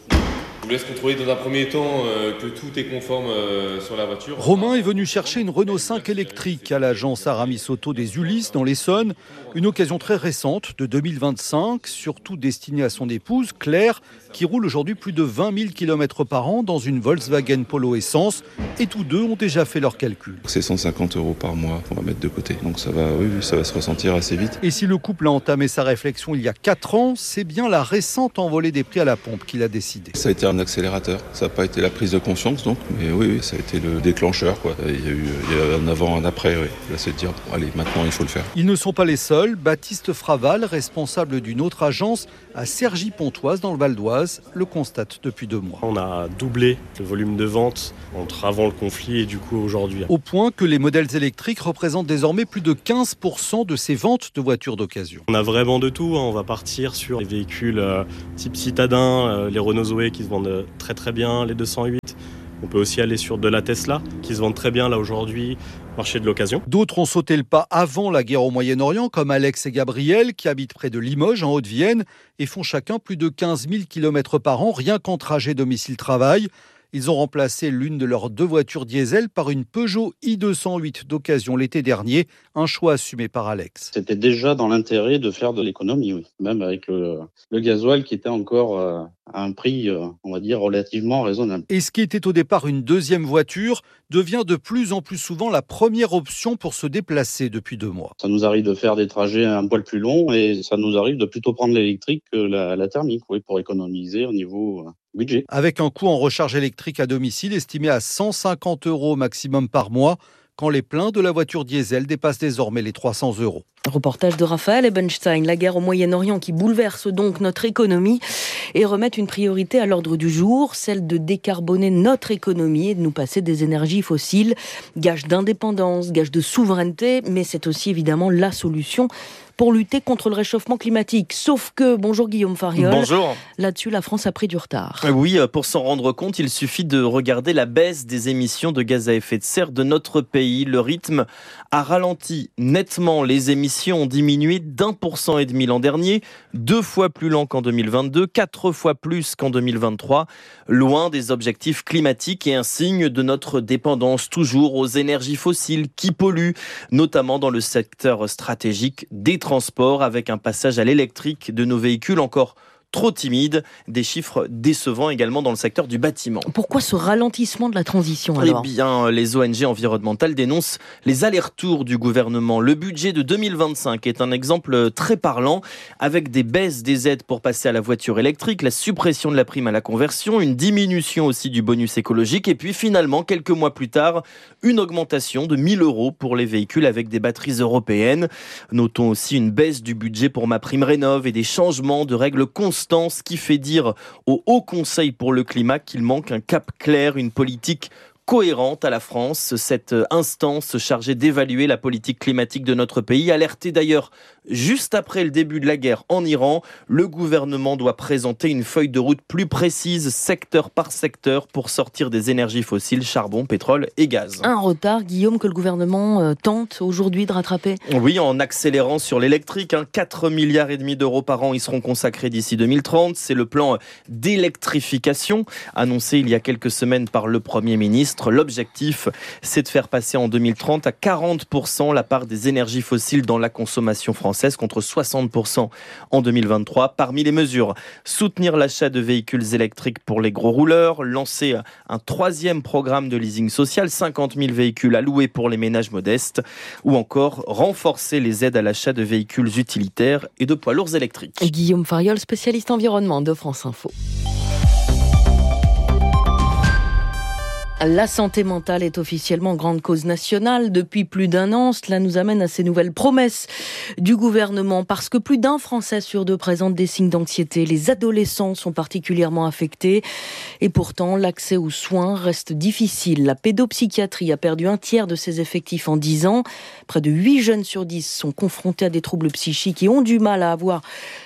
Speaker 1: Je vous laisse contrôler dans un premier temps euh, que tout est conforme euh, sur la voiture.
Speaker 2: Romain est venu chercher une Renault cinq électrique à l'agence Aramis Auto des Ulysses dans l'Essonne. Une occasion très récente de deux mille vingt-cinq, surtout destinée à son épouse Claire, qui roule aujourd'hui plus de vingt mille kilomètres par an dans une Volkswagen Polo Essence. Et tous deux ont déjà fait leurs calculs.
Speaker 23: C'est cent cinquante euros par mois qu'on va mettre de côté. Donc ça va, oui, oui, ça va se ressentir assez vite.
Speaker 2: Et si le couple a entamé sa réflexion il y a quatre ans, c'est bien la récente envolée des prix à la pompe qu'il a décidé.
Speaker 23: Ça a été un accélérateur. Ça n'a pas été la prise de conscience, donc, mais oui, oui, ça a été le déclencheur, quoi. Il y a eu il y a un avant, un après, oui. Là, c'est de dire, bon, allez, maintenant, il faut le faire.
Speaker 2: Ils ne sont pas les seuls. Baptiste Fraval, responsable d'une autre agence à Cergy-Pontoise, dans le Val d'Oise, le constate depuis deux mois.
Speaker 24: On a doublé le volume de vente entre avant le conflit et du coup aujourd'hui.
Speaker 2: Au point que les modèles électriques représentent désormais plus de quinze pour cent de ces ventes de voitures d'occasion.
Speaker 24: On a vraiment de tout. On va partir sur les véhicules euh, type citadin, euh, les Renault Zoé qui se vendent très très bien, les deux cent huit. On peut aussi aller sur de la Tesla qui se vend très bien là aujourd'hui, marché de l'occasion.
Speaker 2: D'autres ont sauté le pas avant la guerre au Moyen-Orient, comme Alex et Gabriel qui habitent près de Limoges en Haute-Vienne et font chacun plus de quinze mille kilomètres par an rien qu'en trajet domicile-travail. Ils ont remplacé l'une de leurs deux voitures diesel par une Peugeot i deux cent huit d'occasion l'été dernier, un choix assumé par Alex.
Speaker 25: C'était déjà dans l'intérêt de faire de l'économie, oui. Même avec le, le gasoil qui était encore euh, à un prix, euh, on va dire, relativement raisonnable.
Speaker 2: Et ce qui était au départ une deuxième voiture devient de plus en plus souvent la première option pour se déplacer depuis deux mois.
Speaker 25: Ça nous arrive de faire des trajets un poil plus longs et ça nous arrive de plutôt prendre l'électrique que la, la thermique, oui, pour économiser au niveau euh, budget.
Speaker 2: Avec un coût en recharge électrique à domicile estimé à cent cinquante euros maximum par mois, quand les pleins de la voiture diesel dépassent désormais les trois cents euros.
Speaker 3: Reportage de Raphaël Ebenstein. La guerre au Moyen-Orient qui bouleverse donc notre économie et remet une priorité à l'ordre du jour, celle de décarboner notre économie et de nous passer des énergies fossiles. Gage d'indépendance, gage de souveraineté, mais c'est aussi évidemment la solution pour lutter contre le réchauffement climatique. Sauf que, bonjour Guillaume Fariol.
Speaker 13: Bonjour.
Speaker 3: Là-dessus, la France a pris du retard.
Speaker 13: Oui, pour s'en rendre compte, il suffit de regarder la baisse des émissions de gaz à effet de serre de notre pays. Le rythme a ralenti nettement. Les émissions ont diminué d'un pour cent et demi l'an dernier, deux fois plus lent qu'en deux mille vingt-deux, quatre fois plus qu'en deux mille vingt-trois. Loin des objectifs climatiques et un signe de notre dépendance toujours aux énergies fossiles qui polluent, notamment dans le secteur stratégique des transports, avec un passage à l'électrique de nos véhicules encore trop timide, des chiffres décevants également dans le secteur du bâtiment.
Speaker 3: Pourquoi ce ralentissement de la transition alors ?
Speaker 13: Eh bien, les O N G environnementales dénoncent les allers-retours du gouvernement. Le budget de deux mille vingt-cinq est un exemple très parlant, avec des baisses des aides pour passer à la voiture électrique, la suppression de la prime à la conversion, une diminution aussi du bonus écologique, et puis finalement, quelques mois plus tard, une augmentation de mille euros pour les véhicules avec des batteries européennes. Notons aussi une baisse du budget pour MaPrimeRénov' et des changements de règles constantes, ce qui fait dire au Haut Conseil pour le climat qu'il manque un cap clair, une politique cohérente à la France. Cette instance chargée d'évaluer la politique climatique de notre pays, alertée d'ailleurs juste après le début de la guerre en Iran, le gouvernement doit présenter une feuille de route plus précise, secteur par secteur, pour sortir des énergies fossiles, charbon, pétrole et gaz.
Speaker 3: Un retard, Guillaume, que le gouvernement tente aujourd'hui de rattraper ?
Speaker 13: Oui, en accélérant sur l'électrique. Hein, quatre milliards et demi d'euros par an y seront consacrés d'ici deux mille trente. C'est le plan d'électrification annoncé il y a quelques semaines par le Premier ministre. L'objectif, c'est de faire passer en deux mille trente à quarante pour cent la part des énergies fossiles dans la consommation française, contre soixante pour cent en deux mille vingt-trois. Parmi les mesures, soutenir l'achat de véhicules électriques pour les gros rouleurs, lancer un troisième programme de leasing social, cinquante mille véhicules alloués pour les ménages modestes, ou encore renforcer les aides à l'achat de véhicules utilitaires et de poids lourds électriques.
Speaker 3: Guillaume Fariol, spécialiste environnement de France Info. La santé mentale est officiellement grande cause nationale depuis plus d'un an. Cela nous amène à ces nouvelles promesses du gouvernement parce que plus d'un Français sur deux présente des signes d'anxiété. Les adolescents sont particulièrement affectés et pourtant l'accès aux soins reste difficile. La pédopsychiatrie a perdu un tiers de ses effectifs en dix ans. Près de huit jeunes sur dix sont confrontés à des troubles psychiques et ont du mal à avoir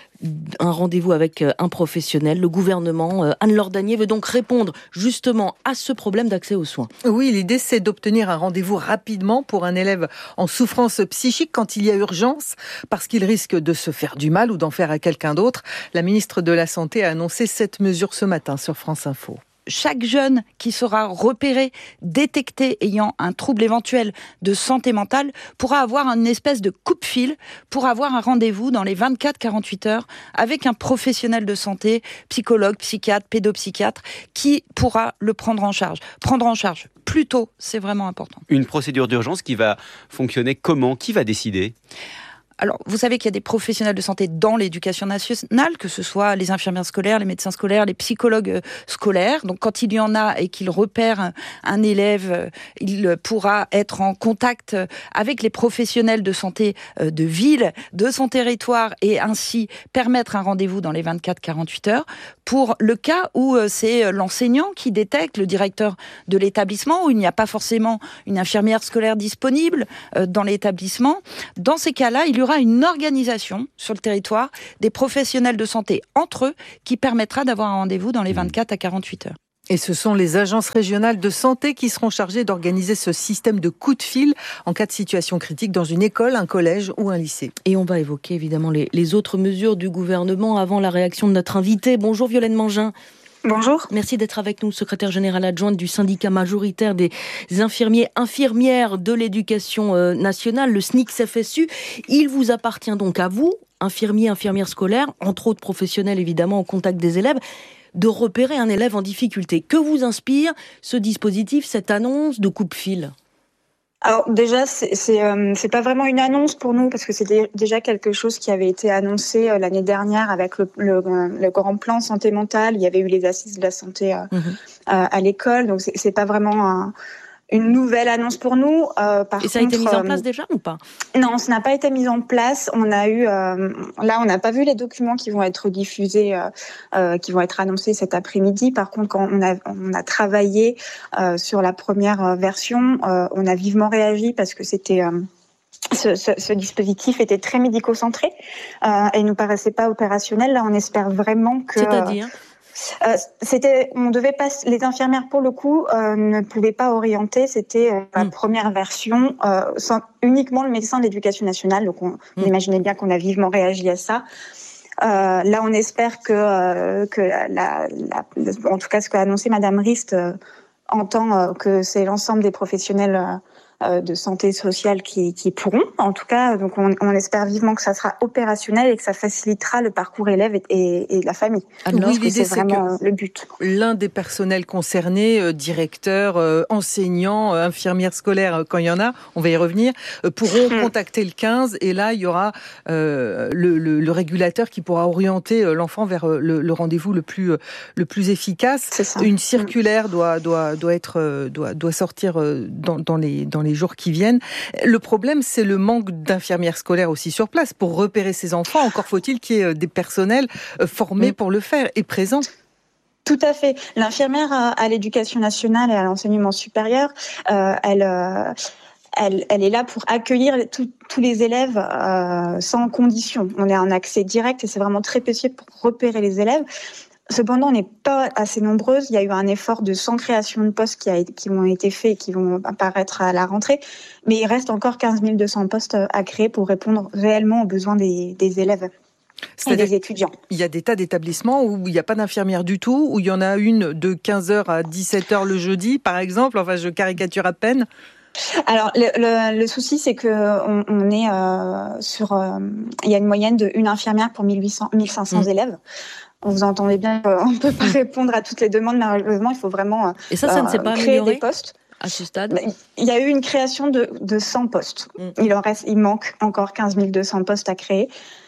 Speaker 3: un rendez-vous avec un professionnel. Le gouvernement, Anne-Laure Danier, veut donc répondre justement à ce problème d'accès aux soins.
Speaker 4: Oui, l'idée c'est d'obtenir un rendez-vous rapidement pour un élève en souffrance psychique quand il y a urgence, parce qu'il risque de se faire du mal ou d'en faire à quelqu'un d'autre. La ministre de la Santé a annoncé cette mesure ce matin sur France Info.
Speaker 5: Chaque jeune qui sera repéré, détecté ayant un trouble éventuel de santé mentale pourra avoir une espèce de coupe-fil pour avoir un rendez-vous dans les vingt-quatre à quarante-huit heures avec un professionnel de santé, psychologue, psychiatre, pédopsychiatre, qui pourra le prendre en charge. Prendre en charge plus tôt, c'est vraiment important.
Speaker 6: Une procédure d'urgence qui va fonctionner comment ? Qui va décider ?
Speaker 5: Alors, vous savez qu'il y a des professionnels de santé dans l'éducation nationale, que ce soit les infirmières scolaires, les médecins scolaires, les psychologues scolaires. Donc, quand il y en a et qu'il repère un élève, il pourra être en contact avec les professionnels de santé de ville, de son territoire, et ainsi permettre un rendez-vous dans les vingt-quatre à quarante-huit heures. Pour le cas où c'est l'enseignant qui détecte, le directeur de l'établissement, où il n'y a pas forcément une infirmière scolaire disponible dans l'établissement, dans ces cas-là, il y aura une organisation sur le territoire des professionnels de santé entre eux qui permettra d'avoir un rendez-vous dans les vingt-quatre à quarante-huit heures.
Speaker 4: Et ce sont les agences régionales de santé qui seront chargées d'organiser ce système de coup de fil en cas de situation critique dans une école, un collège ou un lycée.
Speaker 3: Et on va évoquer évidemment les, les autres mesures du gouvernement avant la réaction de notre invité. Bonjour Violaine Mangin.
Speaker 7: Bonjour.
Speaker 3: Merci d'être avec nous, secrétaire générale adjointe du syndicat majoritaire des infirmiers infirmières de l'éducation nationale, le S N I C F S U. Il vous appartient donc à vous, infirmiers, infirmières scolaires, entre autres professionnels évidemment au contact des élèves, de repérer un élève en difficulté. Que vous inspire ce dispositif, cette annonce de coupe-fil ?
Speaker 7: Alors déjà, c'est c'est, euh, c'est pas vraiment une annonce pour nous parce que c'était déjà quelque chose qui avait été annoncé euh, l'année dernière avec le, le, le grand plan santé mentale. Il y avait eu les assises de la santé euh, mmh. euh, à l'école, donc c'est, c'est pas vraiment un, une nouvelle annonce pour nous. Euh, par
Speaker 3: Et ça
Speaker 7: contre,
Speaker 3: a été mis en
Speaker 7: euh,
Speaker 3: place déjà ou pas ?
Speaker 7: Non, ça n'a pas été mis en place. On a eu, euh, là, on n'a pas vu les documents qui vont être diffusés, euh, euh, qui vont être annoncés cet après-midi. Par contre, quand on a, on a travaillé euh, sur la première version, euh, on a vivement réagi parce que c'était euh, Ce, ce, ce dispositif était très médico-centré euh, et nous paraissait pas opérationnel. Là, on espère vraiment que.
Speaker 3: C'est-à-dire ?
Speaker 7: Euh, c'était, on devait pas, les infirmières pour le coup euh, ne pouvaient pas orienter. C'était euh, la mmh. première version, euh, sans uniquement le médecin de l'éducation nationale. Donc, on, mmh. on imaginait bien qu'on a vivement réagi à ça. Euh, là, on espère que, euh, que la, la, la, en tout cas, ce qu'a annoncé Madame Rist euh, entend euh, que c'est l'ensemble des professionnels euh, de santé sociale qui, qui pourront. En tout cas, donc on, on espère vivement que ça sera opérationnel et que ça facilitera le parcours élève et, et, et la famille.
Speaker 4: Alors, oui, l'idée,
Speaker 7: c'est vraiment
Speaker 4: c'est
Speaker 7: le but.
Speaker 4: L'un des personnels concernés, euh, directeurs, euh, enseignants, euh, infirmières scolaires, euh, quand il y en a, on va y revenir, euh, pourront mmh. contacter le quinze et là, il y aura euh, le, le, le régulateur qui pourra orienter euh, l'enfant vers euh, le, le rendez-vous le plus, euh, le plus efficace. Une circulaire mmh. doit, doit, doit, être, euh, doit, doit sortir euh, dans, dans, les, dans les jours qui viennent. Le problème, c'est le manque d'infirmières scolaires aussi sur place pour repérer ces enfants. Encore faut-il qu'il y ait des personnels formés pour le faire et présents.
Speaker 7: Tout à fait. L'infirmière à l'éducation nationale et à l'enseignement supérieur, euh, elle... Euh... Elle, elle est là pour accueillir tout, tous les élèves euh, sans condition. On a un accès direct et c'est vraiment très précieux pour repérer les élèves. Cependant, on n'est pas assez nombreuses. Il y a eu un effort de cent créations de postes qui, a, qui ont été faits et qui vont apparaître à la rentrée. Mais il reste encore quinze mille deux cents postes à créer pour répondre réellement aux besoins des, des élèves. C'est-à-dire des étudiants.
Speaker 4: Il y a des tas d'établissements où il n'y a pas d'infirmière du tout, où il y en a une de quinze heures à dix-sept heures le jeudi, par exemple. Enfin, je caricature à peine.
Speaker 7: Alors, le, le, le souci, c'est que on, on est euh, sur... Euh, il y a une moyenne de une infirmière pour mille huit cents, mille cinq cents mmh. élèves. Vous entendez bien qu'on ne peut pas répondre à toutes les demandes, malheureusement, il faut vraiment euh,
Speaker 3: Et ça, ça ne s'est pas
Speaker 7: créer
Speaker 3: amélioré
Speaker 7: des postes.
Speaker 3: À ce stade ?
Speaker 7: Il y a eu une création de, de cent postes. Mmh. Il en reste, il manque encore quinze mille deux cents postes à créer.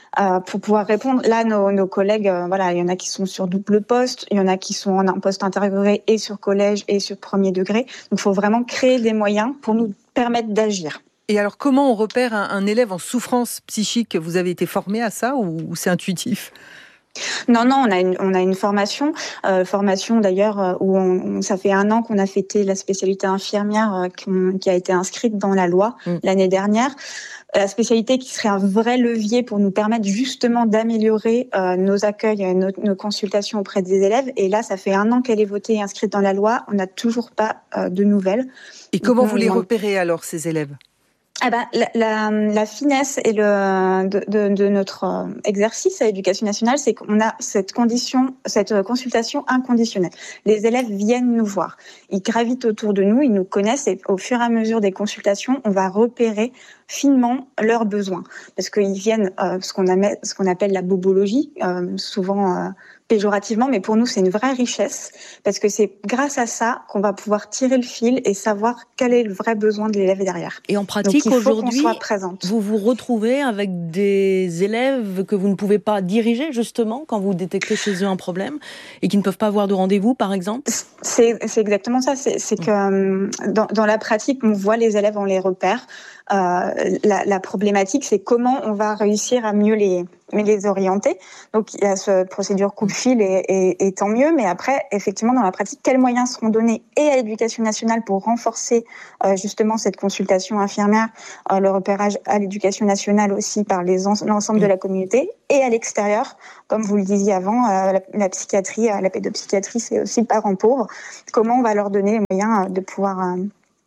Speaker 7: euh, pour pouvoir répondre. Là, nos, nos collègues, euh, voilà, il y en a qui sont sur double poste, il y en a qui sont en un poste intégré et sur collège et sur premier degré. Donc, il faut vraiment créer des moyens pour nous permettre d'agir.
Speaker 4: Et alors, comment on repère un, un élève en souffrance psychique ? Vous avez été formé à ça ou, ou c'est intuitif ?
Speaker 7: Non, non, on a une, on a une formation, euh, formation d'ailleurs euh, où on, on, ça fait un an qu'on a fêté la spécialité infirmière euh, qui, qui a été inscrite dans la loi mmh. l'année dernière. La spécialité qui serait un vrai levier pour nous permettre justement d'améliorer euh, nos accueils, nos, nos consultations auprès des élèves. Et là, ça fait un an qu'elle est votée et inscrite dans la loi. On n'a toujours pas euh, de nouvelles.
Speaker 4: Et comment Donc, vous les repérez alors, ces élèves ?
Speaker 7: Ah ben, la, la, la finesse et le, de, de, de notre exercice à l'Éducation nationale, c'est qu'on a cette condition, cette consultation inconditionnelle. Les élèves viennent nous voir. Ils gravitent autour de nous, ils nous connaissent et au fur et à mesure des consultations, on va repérer finement leurs besoins. Parce qu'ils viennent, euh, ce qu'on appelle, ce qu'on appelle la bobologie, euh, souvent euh, péjorativement, mais pour nous, c'est une vraie richesse, parce que c'est grâce à ça qu'on va pouvoir tirer le fil et savoir quel est le vrai besoin de l'élève derrière.
Speaker 3: Et en pratique,
Speaker 7: Donc, il faut
Speaker 3: aujourd'hui,
Speaker 7: qu'on soit présente.
Speaker 3: Vous vous retrouvez avec des élèves que vous ne pouvez pas diriger, justement, quand vous détectez chez eux un problème, et qui ne peuvent pas avoir de rendez-vous, par exemple ?
Speaker 7: C'est, c'est exactement ça. C'est, c'est que dans, dans la pratique, on voit les élèves, on les repère. Euh, la, la problématique, c'est comment on va réussir à mieux les, les orienter. Donc, il y a cette procédure coup-de-fil et, et, et tant mieux. Mais après, effectivement, dans la pratique, quels moyens seront donnés et à l'Éducation nationale pour renforcer euh, justement cette consultation infirmière, euh, le repérage à l'Éducation nationale aussi par les en, l'ensemble de la communauté et à l'extérieur, comme vous le disiez avant, euh, la, la psychiatrie, euh, la pédopsychiatrie, c'est aussi le parent pauvre. Comment on va leur donner les moyens euh, de pouvoir euh,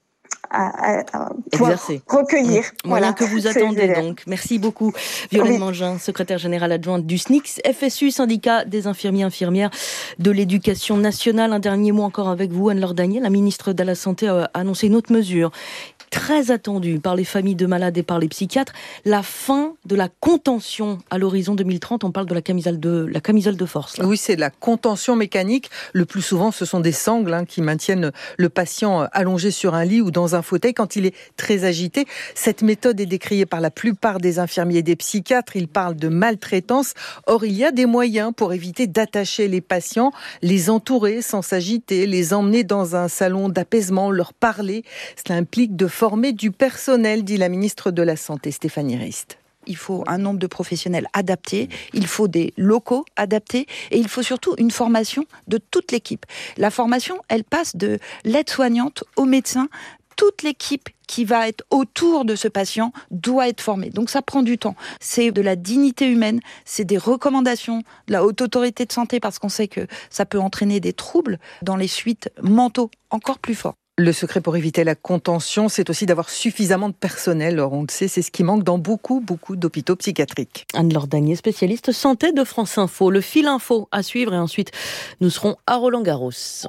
Speaker 7: À, à, à
Speaker 3: exercer,
Speaker 7: recueillir.
Speaker 3: Mmh. Voilà, voilà que vous attendez donc. Merci beaucoup, Violaine oui. Mangin, secrétaire générale adjointe du S N I C S, F S U, syndicat des infirmiers infirmières de l'Éducation nationale. Un dernier mot encore avec vous, Anne-Laure Daniel. La ministre de la Santé a annoncé une autre mesure très attendue par les familles de malades et par les psychiatres, la fin de la contention à l'horizon deux mille trente. On parle de la camisole de, la camisole de force. Là.
Speaker 4: Oui, c'est de la contention mécanique. Le plus souvent, ce sont des sangles hein, qui maintiennent le patient allongé sur un lit ou dans un fauteuil quand il est très agité. Cette méthode est décriée par la plupart des infirmiers et des psychiatres. Ils parlent de maltraitance. Or, il y a des moyens pour éviter d'attacher les patients, les entourer sans s'agiter, les emmener dans un salon d'apaisement, leur parler. Cela implique de former du personnel, dit la ministre de la Santé, Stéphanie Rist.
Speaker 5: Il faut un nombre de professionnels adaptés, il faut des locaux adaptés et il faut surtout une formation de toute l'équipe. La formation, elle passe de l'aide-soignante au médecin. Toute l'équipe qui va être autour de ce patient doit être formée. Donc ça prend du temps. C'est de la dignité humaine, c'est des recommandations de la Haute Autorité de Santé parce qu'on sait que ça peut entraîner des troubles dans les suites mentaux encore plus forts.
Speaker 4: Le secret pour éviter la contention, c'est aussi d'avoir suffisamment de personnel. Alors on le sait, c'est ce qui manque dans beaucoup, beaucoup d'hôpitaux psychiatriques.
Speaker 3: Anne-Laure Daniel, spécialiste santé de France Info. Le fil info à suivre et ensuite nous serons à Roland-Garros.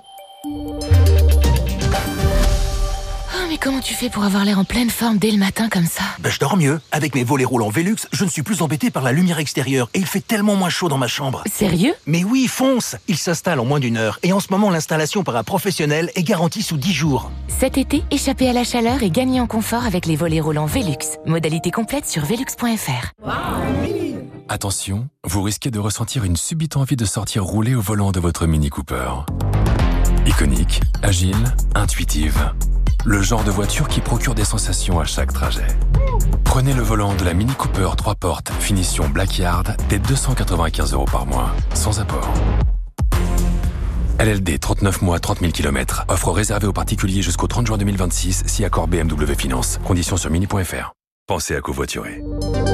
Speaker 8: Oh, mais comment tu fais pour avoir l'air en pleine forme dès le matin comme ça ?
Speaker 10: Ben, je dors mieux. Avec mes volets roulants Velux, je ne suis plus embêté par la lumière extérieure et il fait tellement moins chaud dans ma chambre.
Speaker 8: Sérieux ?
Speaker 10: Mais oui, fonce ! Il s'installe en moins d'une heure et en ce moment, l'installation par un professionnel est garantie sous dix jours.
Speaker 8: Cet été, échappez à la chaleur et gagnez en confort avec les volets roulants Velux. Modalité complète sur velux point f r.
Speaker 11: Attention, vous risquez de ressentir une subite envie de sortir rouler au volant de votre Mini Cooper. Iconique, agile, intuitive. Le genre de voiture qui procure des sensations à chaque trajet. Prenez le volant de la Mini Cooper trois portes, finition Blackyard, dès deux cent quatre-vingt-quinze euros par mois, sans apport. L L D, trente-neuf mois, trente mille kilomètres. Offre réservée aux particuliers jusqu'au trente juin deux mille vingt-six, si accord B M W Finance. Conditions sur mini point f r. Pensez à covoiturer.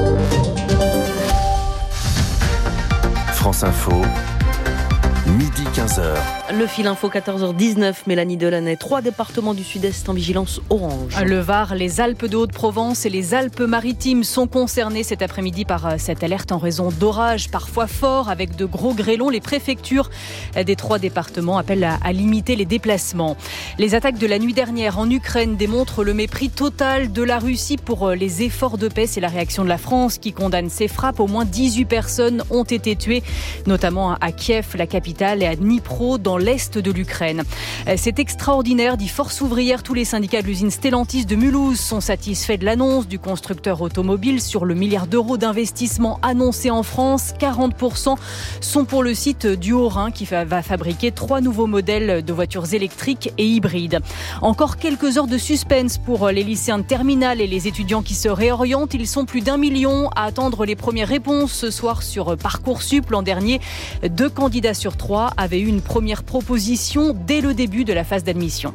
Speaker 9: France Info, midi quinze heures.
Speaker 3: Le fil info quatorze heures dix-neuf, Mélanie Delaney. Trois départements du Sud-Est en vigilance orange.
Speaker 20: Le Var, les Alpes de Haute-Provence et les Alpes-Maritimes sont concernés cet après-midi par cette alerte en raison d'orages parfois forts avec de gros grêlons. Les préfectures des trois départements appellent à, à limiter les déplacements. Les attaques de la nuit dernière en Ukraine démontrent le mépris total de la Russie pour les efforts de paix. C'est la réaction de la France qui condamne ces frappes. Au moins dix-huit personnes ont été tuées, notamment à Kiev, la capitale. capitale, et à Dnipro, dans l'est de l'Ukraine. C'est extraordinaire, dit Force ouvrière. Tous les syndicats de l'usine Stellantis de Mulhouse sont satisfaits de l'annonce du constructeur automobile sur le milliard d'euros d'investissement annoncé en France. quarante pour cent sont pour le site du Haut-Rhin qui va fabriquer trois nouveaux modèles de voitures électriques et hybrides. Encore quelques heures de suspense pour les lycéens de terminale et les étudiants qui se réorientent. Ils sont plus d'un million à attendre les premières réponses ce soir sur Parcoursup. L'an dernier, deux candidats sur trois avaient eu une première proposition dès le début de la phase d'admission.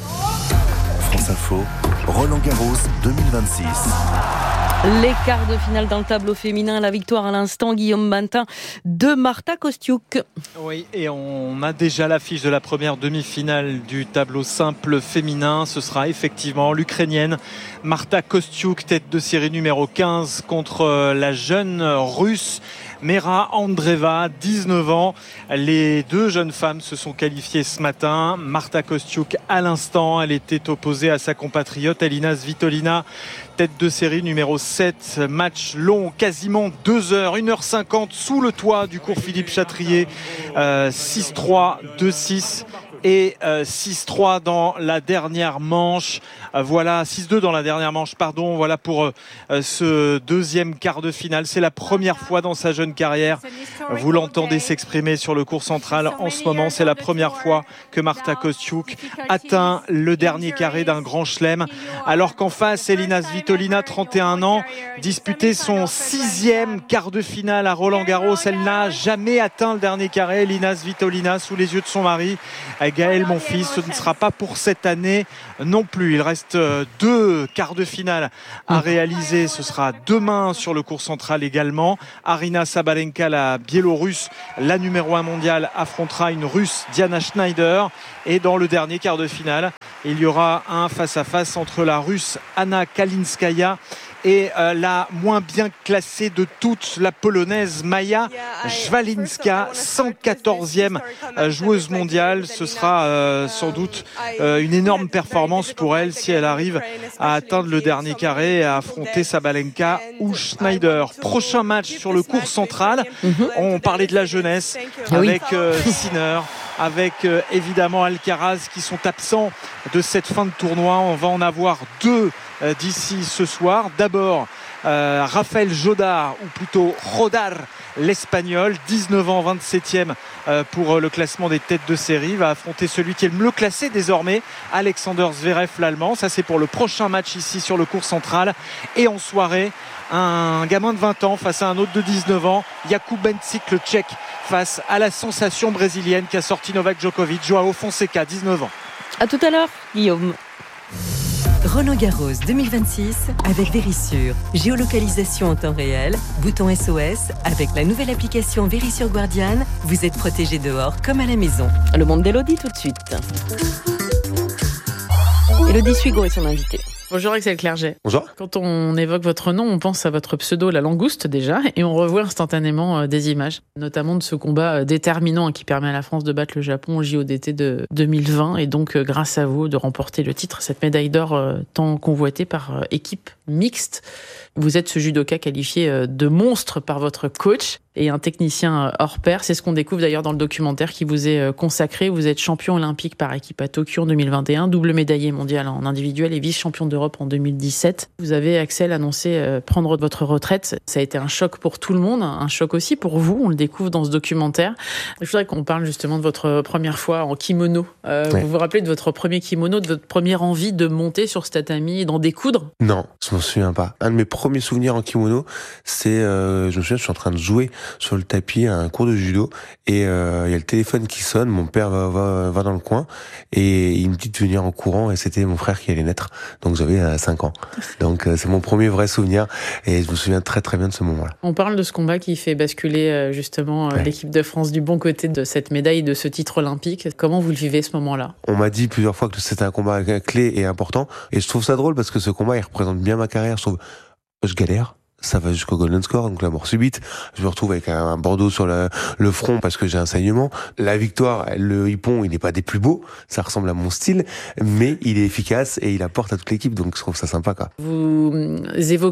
Speaker 9: France Info, Roland Garros deux mille vingt-six.
Speaker 3: Les quarts de finale dans le tableau féminin, la victoire à l'instant, Guillaume Bantin, de Marta Kostyuk.
Speaker 14: Oui, et on a déjà l'affiche de la première demi-finale du tableau simple féminin. Ce sera effectivement l'Ukrainienne Marta Kostyuk, tête de série numéro quinze, contre la jeune Russe Mera Andreeva, dix-neuf ans. Les deux jeunes femmes se sont qualifiées ce matin. Marta Kostyuk, à l'instant, elle était opposée à sa compatriote Elina Svitolina, tête de série numéro sept. Match long, quasiment deux heures, une heure cinquante sous le toit du cours Philippe Chatrier. Euh, six trois, deux six et euh, six trois dans la dernière manche. Euh, voilà, six deux dans la dernière manche, pardon. Voilà pour euh, ce deuxième quart de finale. C'est la première fois dans sa jeune carrière. Vous l'entendez s'exprimer sur le court central en ce moment. C'est la première fois que Marta Kostyuk atteint le dernier carré d'un grand chelem. Alors qu'en face, Elina Svitolina, trente et un ans, disputait son sixième quart de finale à Roland-Garros. Elle n'a jamais atteint le dernier carré. Elina Svitolina, sous les yeux de son mari, Gaël Monfils, ce ne sera pas pour cette année non plus. Il reste deux quarts de finale à réaliser. Ce sera demain sur le court central également. Arina Sabalenka, la Biélorusse, la numéro un mondiale, affrontera une Russe, Diana Schneider. Et dans le dernier quart de finale, il y aura un face-à-face entre la Russe Anna Kalinskaya et euh, la moins bien classée de toutes, la Polonaise Maja Szwalinska, cent quatorzième euh, joueuse mondiale. Ce sera euh, sans doute euh, une énorme performance pour elle si elle arrive à atteindre le dernier carré et à affronter Sabalenka ou Schneider. Prochain match sur le court central. On parlait de la jeunesse avec euh, Sinner, avec euh, évidemment Alcaraz qui sont absents de cette fin de tournoi. On va en avoir deux euh, d'ici ce soir. D'abord euh, Raphaël Jodar, ou plutôt Rodar, l'Espagnol, dix-neuf ans, vingt-septième euh, pour le classement des têtes de série, va affronter celui qui est le mieux classé désormais, Alexander Zverev, l'Allemand. Ça, c'est pour le prochain match ici sur le court central. Et en soirée, un gamin de vingt ans face à un autre de dix-neuf ans, Jakub Benčić, le Tchèque, face à la sensation brésilienne qui a sorti Novak Djokovic, Joao Fonseca, dix-neuf ans.
Speaker 3: À tout à l'heure, Guillaume.
Speaker 19: Roland Garros deux mille vingt-six avec Vérissure. Géolocalisation en temps réel, bouton S O S. Avec la nouvelle application Vérissure Guardian, vous êtes protégé dehors comme à la maison.
Speaker 3: Le monde d'Élodie tout de suite. Élodie Suigo est son invitée.
Speaker 15: Bonjour Axel Clerget.
Speaker 16: Bonjour.
Speaker 15: Quand on évoque votre nom, on pense à votre pseudo, la langouste déjà, et on revoit instantanément des images, notamment de ce combat déterminant qui permet à la France de battre le Japon au J O D T de deux mille vingt, et donc grâce à vous de remporter le titre, cette médaille d'or tant convoitée par équipe mixte. Vous êtes ce judoka qualifié de monstre par votre coach et un technicien hors pair. C'est ce qu'on découvre d'ailleurs dans le documentaire qui vous est consacré. Vous êtes champion olympique par équipe à Tokyo en deux mille vingt et un, double médaillé mondial en individuel et vice-champion d'Europe en deux mille dix-sept. Vous avez, Axel, annoncé prendre votre retraite. Ça a été un choc pour tout le monde, un choc aussi pour vous. On le découvre dans ce documentaire. Je voudrais qu'on parle justement de votre première fois en kimono. Euh, ouais. Vous vous rappelez de votre premier kimono, de votre première envie de monter sur ce tatami et d'en découdre ?
Speaker 16: Non, je m'en souviens pas. Un de mes premiers souvenirs en kimono, c'est, euh, je me souviens, je suis en train de jouer sur le tapis à un cours de judo et il euh, y a le téléphone qui sonne, mon père va, va, va dans le coin et il me dit de venir en courant et c'était mon frère qui allait naître, donc j'avais euh, cinq ans. Donc euh, c'est mon premier vrai souvenir et je me souviens très très bien de ce moment-là.
Speaker 15: On parle de ce combat qui fait basculer euh, justement euh, ouais. l'équipe de France du bon côté de cette médaille, de ce titre olympique. Comment vous le vivez ce moment-là ?
Speaker 16: On m'a dit plusieurs fois que c'était un combat clé et important et je trouve ça drôle parce que ce combat il représente bien ma carrière. Je trouve je galère. Ça va jusqu'au golden score, donc la mort subite. Je me retrouve avec un bandeau sur le, le front parce que j'ai un saignement. La victoire, le hippon, il n'est pas des plus beaux. Ça ressemble à mon style, mais il est efficace et il apporte à toute l'équipe. Donc je trouve ça sympa, quoi.
Speaker 15: Vous évoquez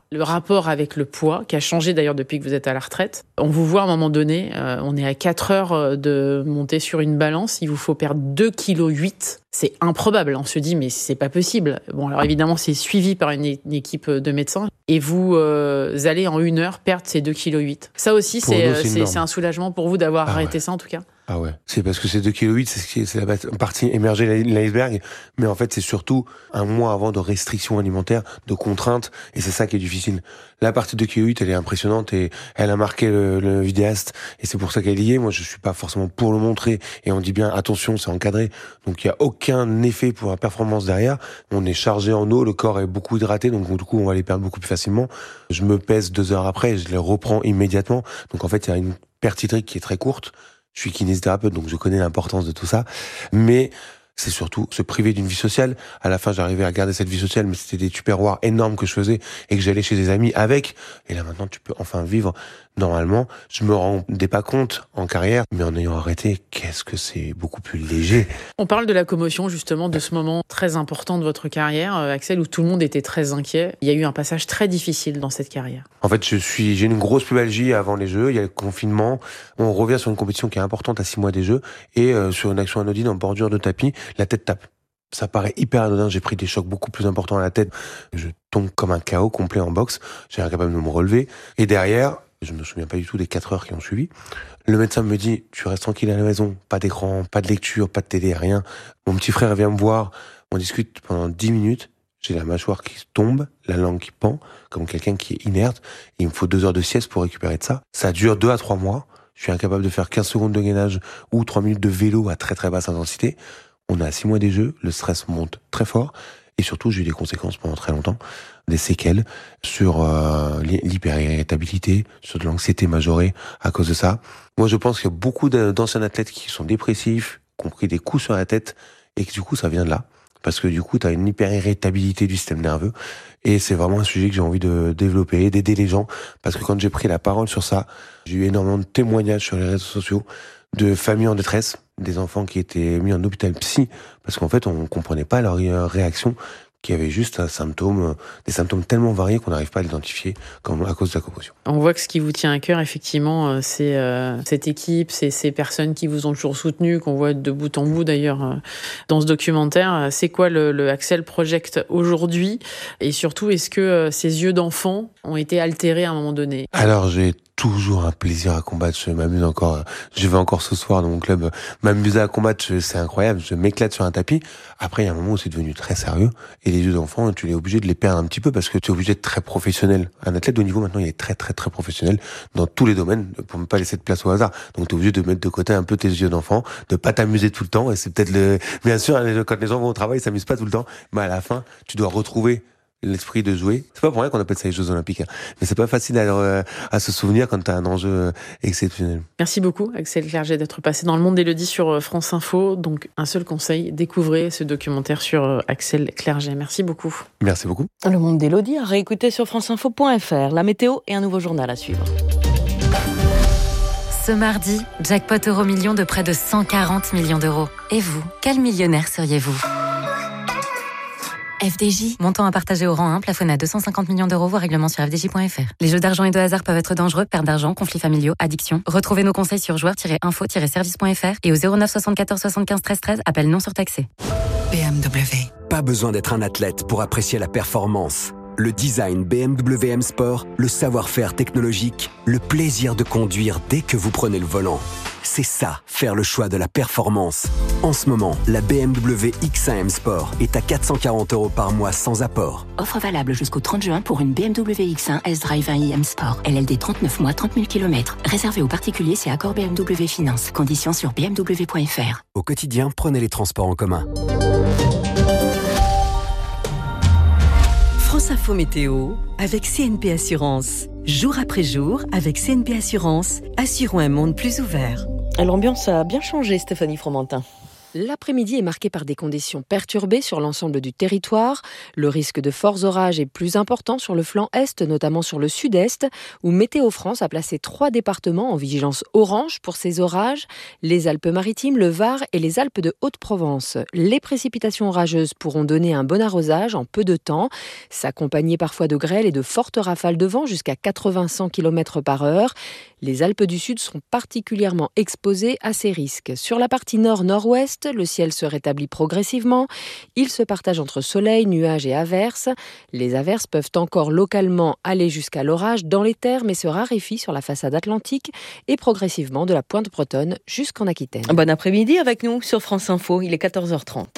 Speaker 15: Le rapport avec le poids, qui a changé d'ailleurs depuis que vous êtes à la retraite. On vous voit à un moment donné, euh, on est à quatre heures de monter sur une balance, il vous faut perdre deux virgule huit kilos. C'est improbable, on se dit mais c'est pas possible. Bon alors évidemment c'est suivi par une, é- une équipe de médecins et vous euh, allez en une heure perdre ces deux virgule huit kilos. Ça aussi c'est, nous, c'est, c'est, c'est un soulagement pour vous d'avoir ah arrêté ouais. ça en tout cas.
Speaker 16: Ah ouais, c'est parce que ces deux virgule huit kilos, c'est, ce qui est, c'est la partie émergée de l'iceberg, mais en fait c'est surtout un mois avant de restrictions alimentaires, de contraintes, et c'est ça qui est difficile. La partie deux virgule huit, elle est impressionnante et elle a marqué le, le vidéaste, et c'est pour ça qu'elle y est. Moi je suis pas forcément pour le montrer, et on dit bien attention, c'est encadré, donc il y a aucun effet pour la performance derrière. On est chargé en eau, le corps est beaucoup hydraté, donc du coup on va les perdre beaucoup plus facilement. Je me pèse deux heures après, je les reprends immédiatement, donc en fait il y a une perte hydrique qui est très courte. Je suis kinésithérapeute, donc je connais l'importance de tout ça. Mais c'est surtout se priver d'une vie sociale. À la fin, j'arrivais à garder cette vie sociale, mais c'était des tupperwares énormes que je faisais et que j'allais chez des amis avec. Et là, maintenant, tu peux enfin vivre normalement. Je me rendais pas compte en carrière, mais en ayant arrêté, qu'est-ce que c'est beaucoup plus léger.
Speaker 15: On parle de la commotion, justement, de ce moment très important de votre carrière, Axel, où tout le monde était très inquiet. Il y a eu un passage très difficile dans cette carrière.
Speaker 16: En fait, je suis, j'ai une grosse pubalgie avant les Jeux. Il y a le confinement. On revient sur une compétition qui est importante à six mois des Jeux et euh, sur une action anodine en bordure de tapis, la tête tape. Ça paraît hyper anodin, j'ai pris des chocs beaucoup plus importants à la tête. Je tombe comme un K O complet en boxe. J'ai incapable de me relever. Et derrière, je me souviens pas du tout des quatre heures qui ont suivi. Le médecin me dit, tu restes tranquille à la maison, pas d'écran, pas de lecture, pas de télé, rien. Mon petit frère vient me voir, on discute pendant dix minutes. J'ai la mâchoire qui tombe, la langue qui pend, comme quelqu'un qui est inerte. Et il me faut deux heures de sieste pour récupérer de ça. Ça dure deux à trois mois. Je suis incapable de faire quinze secondes de gainage ou trois minutes de vélo à très très basse intensité. On est à six mois des Jeux, le stress monte très fort. Et surtout, j'ai eu des conséquences pendant très longtemps, des séquelles sur euh, l'hyperirritabilité, sur de l'anxiété majorée à cause de ça. Moi, je pense qu'il y a beaucoup d'anciens athlètes qui sont dépressifs, qui ont pris des coups sur la tête, et que du coup, ça vient de là. Parce que du coup, tu as une hyperirritabilité du système nerveux. Et c'est vraiment un sujet que j'ai envie de développer, d'aider les gens. Parce que quand j'ai pris la parole sur ça, j'ai eu énormément de témoignages sur les réseaux sociaux de familles en détresse, des enfants qui étaient mis en hôpital psy, parce qu'en fait, on comprenait pas leur réaction, qui avait juste un symptôme, des symptômes tellement variés qu'on n'arrive pas à l'identifier comme à cause de la commotion.
Speaker 15: On voit que ce qui vous tient à cœur, effectivement, c'est euh, cette équipe, c'est ces personnes qui vous ont toujours soutenu, qu'on voit de bout en bout d'ailleurs euh, dans ce documentaire. C'est quoi le, le Axel Project aujourd'hui ? Et surtout, est-ce que euh, ces yeux d'enfant ont été altérés à un moment donné ?
Speaker 16: Alors, j'ai toujours un plaisir à combattre, je m'amuse encore, je vais encore ce soir dans mon club m'amuser à combattre, c'est incroyable, je m'éclate sur un tapis. Après, il y a un moment où c'est devenu très sérieux, et les yeux d'enfant, tu es obligé de les perdre un petit peu, parce que tu es obligé d'être très professionnel. Un athlète de haut niveau, maintenant, il est très très très professionnel dans tous les domaines, pour ne pas laisser de place au hasard. Donc tu es obligé de mettre de côté un peu tes yeux d'enfant, de pas t'amuser tout le temps, et c'est peut-être le... Bien sûr, quand les gens vont au travail, ils s'amusent pas tout le temps, mais à la fin, tu dois retrouver l'esprit de jouer. C'est pas pour rien qu'on appelle ça les Jeux Olympiques. Hein. Mais c'est pas facile à, euh, à se souvenir quand t'as un enjeu exceptionnel.
Speaker 15: Merci beaucoup, Axel Clerget, d'être passé dans le monde d'Élodie sur France Info. Donc, un seul conseil, découvrez ce documentaire sur Axel Clerget. Merci beaucoup.
Speaker 16: Merci beaucoup.
Speaker 3: Le monde d'Élodie à réécouter sur franceinfo point fr. La météo et un nouveau journal à suivre.
Speaker 8: Ce mardi, jackpot euro million de près de cent quarante millions d'euros. Et vous, quel millionnaire seriez-vous ? F D J. Montant à partager au rang un, plafonné à deux cent cinquante millions d'euros, voire règlement sur f d j point f r. Les jeux d'argent et de hasard peuvent être dangereux, perte d'argent, conflits familiaux, addiction. Retrouvez nos conseils sur joueurs tiret info tiret service point f r et au zéro neuf soixante-quatorze soixante-quinze treize treize, appel non surtaxé.
Speaker 12: B M W. Pas besoin d'être un athlète pour apprécier la performance. Le design B M W M Sport, le savoir-faire technologique, le plaisir de conduire dès que vous prenez le volant. C'est ça, faire le choix de la performance. En ce moment, la B M W X un M Sport est à quatre cent quarante euros par mois sans apport.
Speaker 17: Offre valable jusqu'au trente juin pour une B M W X un S-Drive un i M Sport. L L D trente-neuf mois, trente mille kilomètres. Réservé aux particuliers, c'est accord B M W Finance. Conditions sur b m w point f r.
Speaker 12: Au quotidien, prenez les transports en commun.
Speaker 19: France Info Météo avec C N P Assurance. Jour après jour, avec C N P Assurance, assurons un monde plus ouvert.
Speaker 3: L'ambiance a bien changé, Stéphanie Fromentin.
Speaker 1: L'après-midi est marqué par des conditions perturbées sur l'ensemble du territoire. Le risque de forts orages est plus important sur le flanc est, notamment sur le sud-est, où Météo France a placé trois départements en vigilance orange pour ces orages, les Alpes-Maritimes, le Var et les Alpes de Haute-Provence. Les précipitations orageuses pourront donner un bon arrosage en peu de temps, s'accompagner parfois de grêle et de fortes rafales de vent jusqu'à quatre-vingts à cent kilomètres par heure. Les Alpes du Sud sont particulièrement exposées à ces risques. Sur la partie nord-nord-ouest, le ciel se rétablit progressivement. Il se partage entre soleil, nuages et averses. Les averses peuvent encore localement aller jusqu'à l'orage dans les terres, mais se raréfient sur la façade atlantique et progressivement de la pointe bretonne jusqu'en Aquitaine.
Speaker 3: Bon après-midi avec nous sur France Info, il est quatorze heures trente.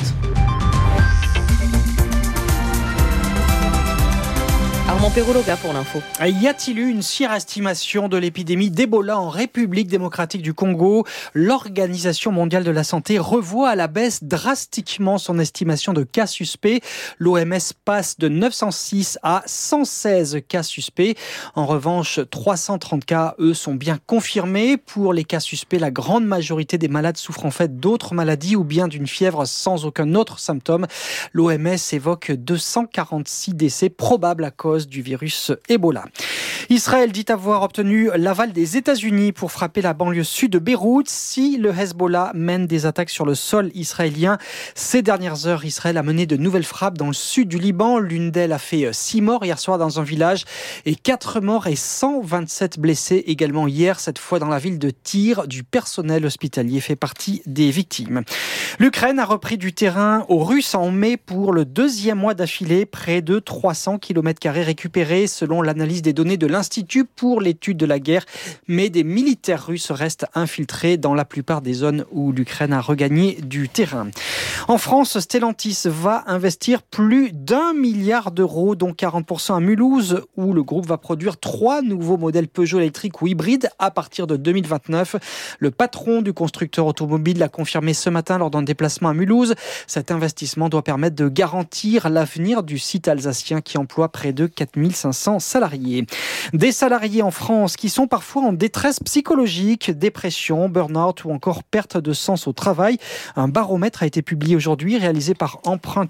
Speaker 3: Armand Perrologa pour l'info.
Speaker 18: Y a-t-il eu une surestimation de l'épidémie d'Ebola en République démocratique du Congo ? L'Organisation mondiale de la santé revoit à la baisse drastiquement son estimation de cas suspects. L'O M S passe de neuf cent six à cent seize cas suspects. En revanche, trois cent trente cas, eux, sont bien confirmés. Pour les cas suspects, la grande majorité des malades souffrent en fait d'autres maladies ou bien d'une fièvre sans aucun autre symptôme. L'O M S évoque deux cent quarante-six décès probables à cause du virus Ebola. Israël dit avoir obtenu l'aval des États-Unis pour frapper la banlieue sud de Beyrouth si le Hezbollah mène des attaques sur le sol israélien. Ces dernières heures, Israël a mené de nouvelles frappes dans le sud du Liban. L'une d'elles a fait six morts hier soir dans un village et quatre morts et cent vingt-sept blessés également hier, cette fois dans la ville de Tyr. Du personnel hospitalier fait partie des victimes. L'Ukraine a repris du terrain aux Russes en mai pour le deuxième mois d'affilée, près de trois cents kilomètres carrés récupérés selon l'analyse des données de l'Institut pour l'étude de la guerre. Mais des militaires russes restent infiltrés dans la plupart des zones où l'Ukraine a regagné du terrain. En France, Stellantis va investir plus d'un milliard d'euros, dont quarante pour cent à Mulhouse, où le groupe va produire trois nouveaux modèles Peugeot électriques ou hybrides à partir de deux mille vingt-neuf. Le patron du constructeur automobile l'a confirmé ce matin lors d'un déplacement à Mulhouse. Cet investissement doit permettre de garantir l'avenir du site alsacien qui emploie près de quatre mille cinq cents salariés. Des salariés en France qui sont parfois en détresse psychologique, dépression, burn-out ou encore perte de sens au travail. Un baromètre a été publié aujourd'hui, réalisé par Empreinte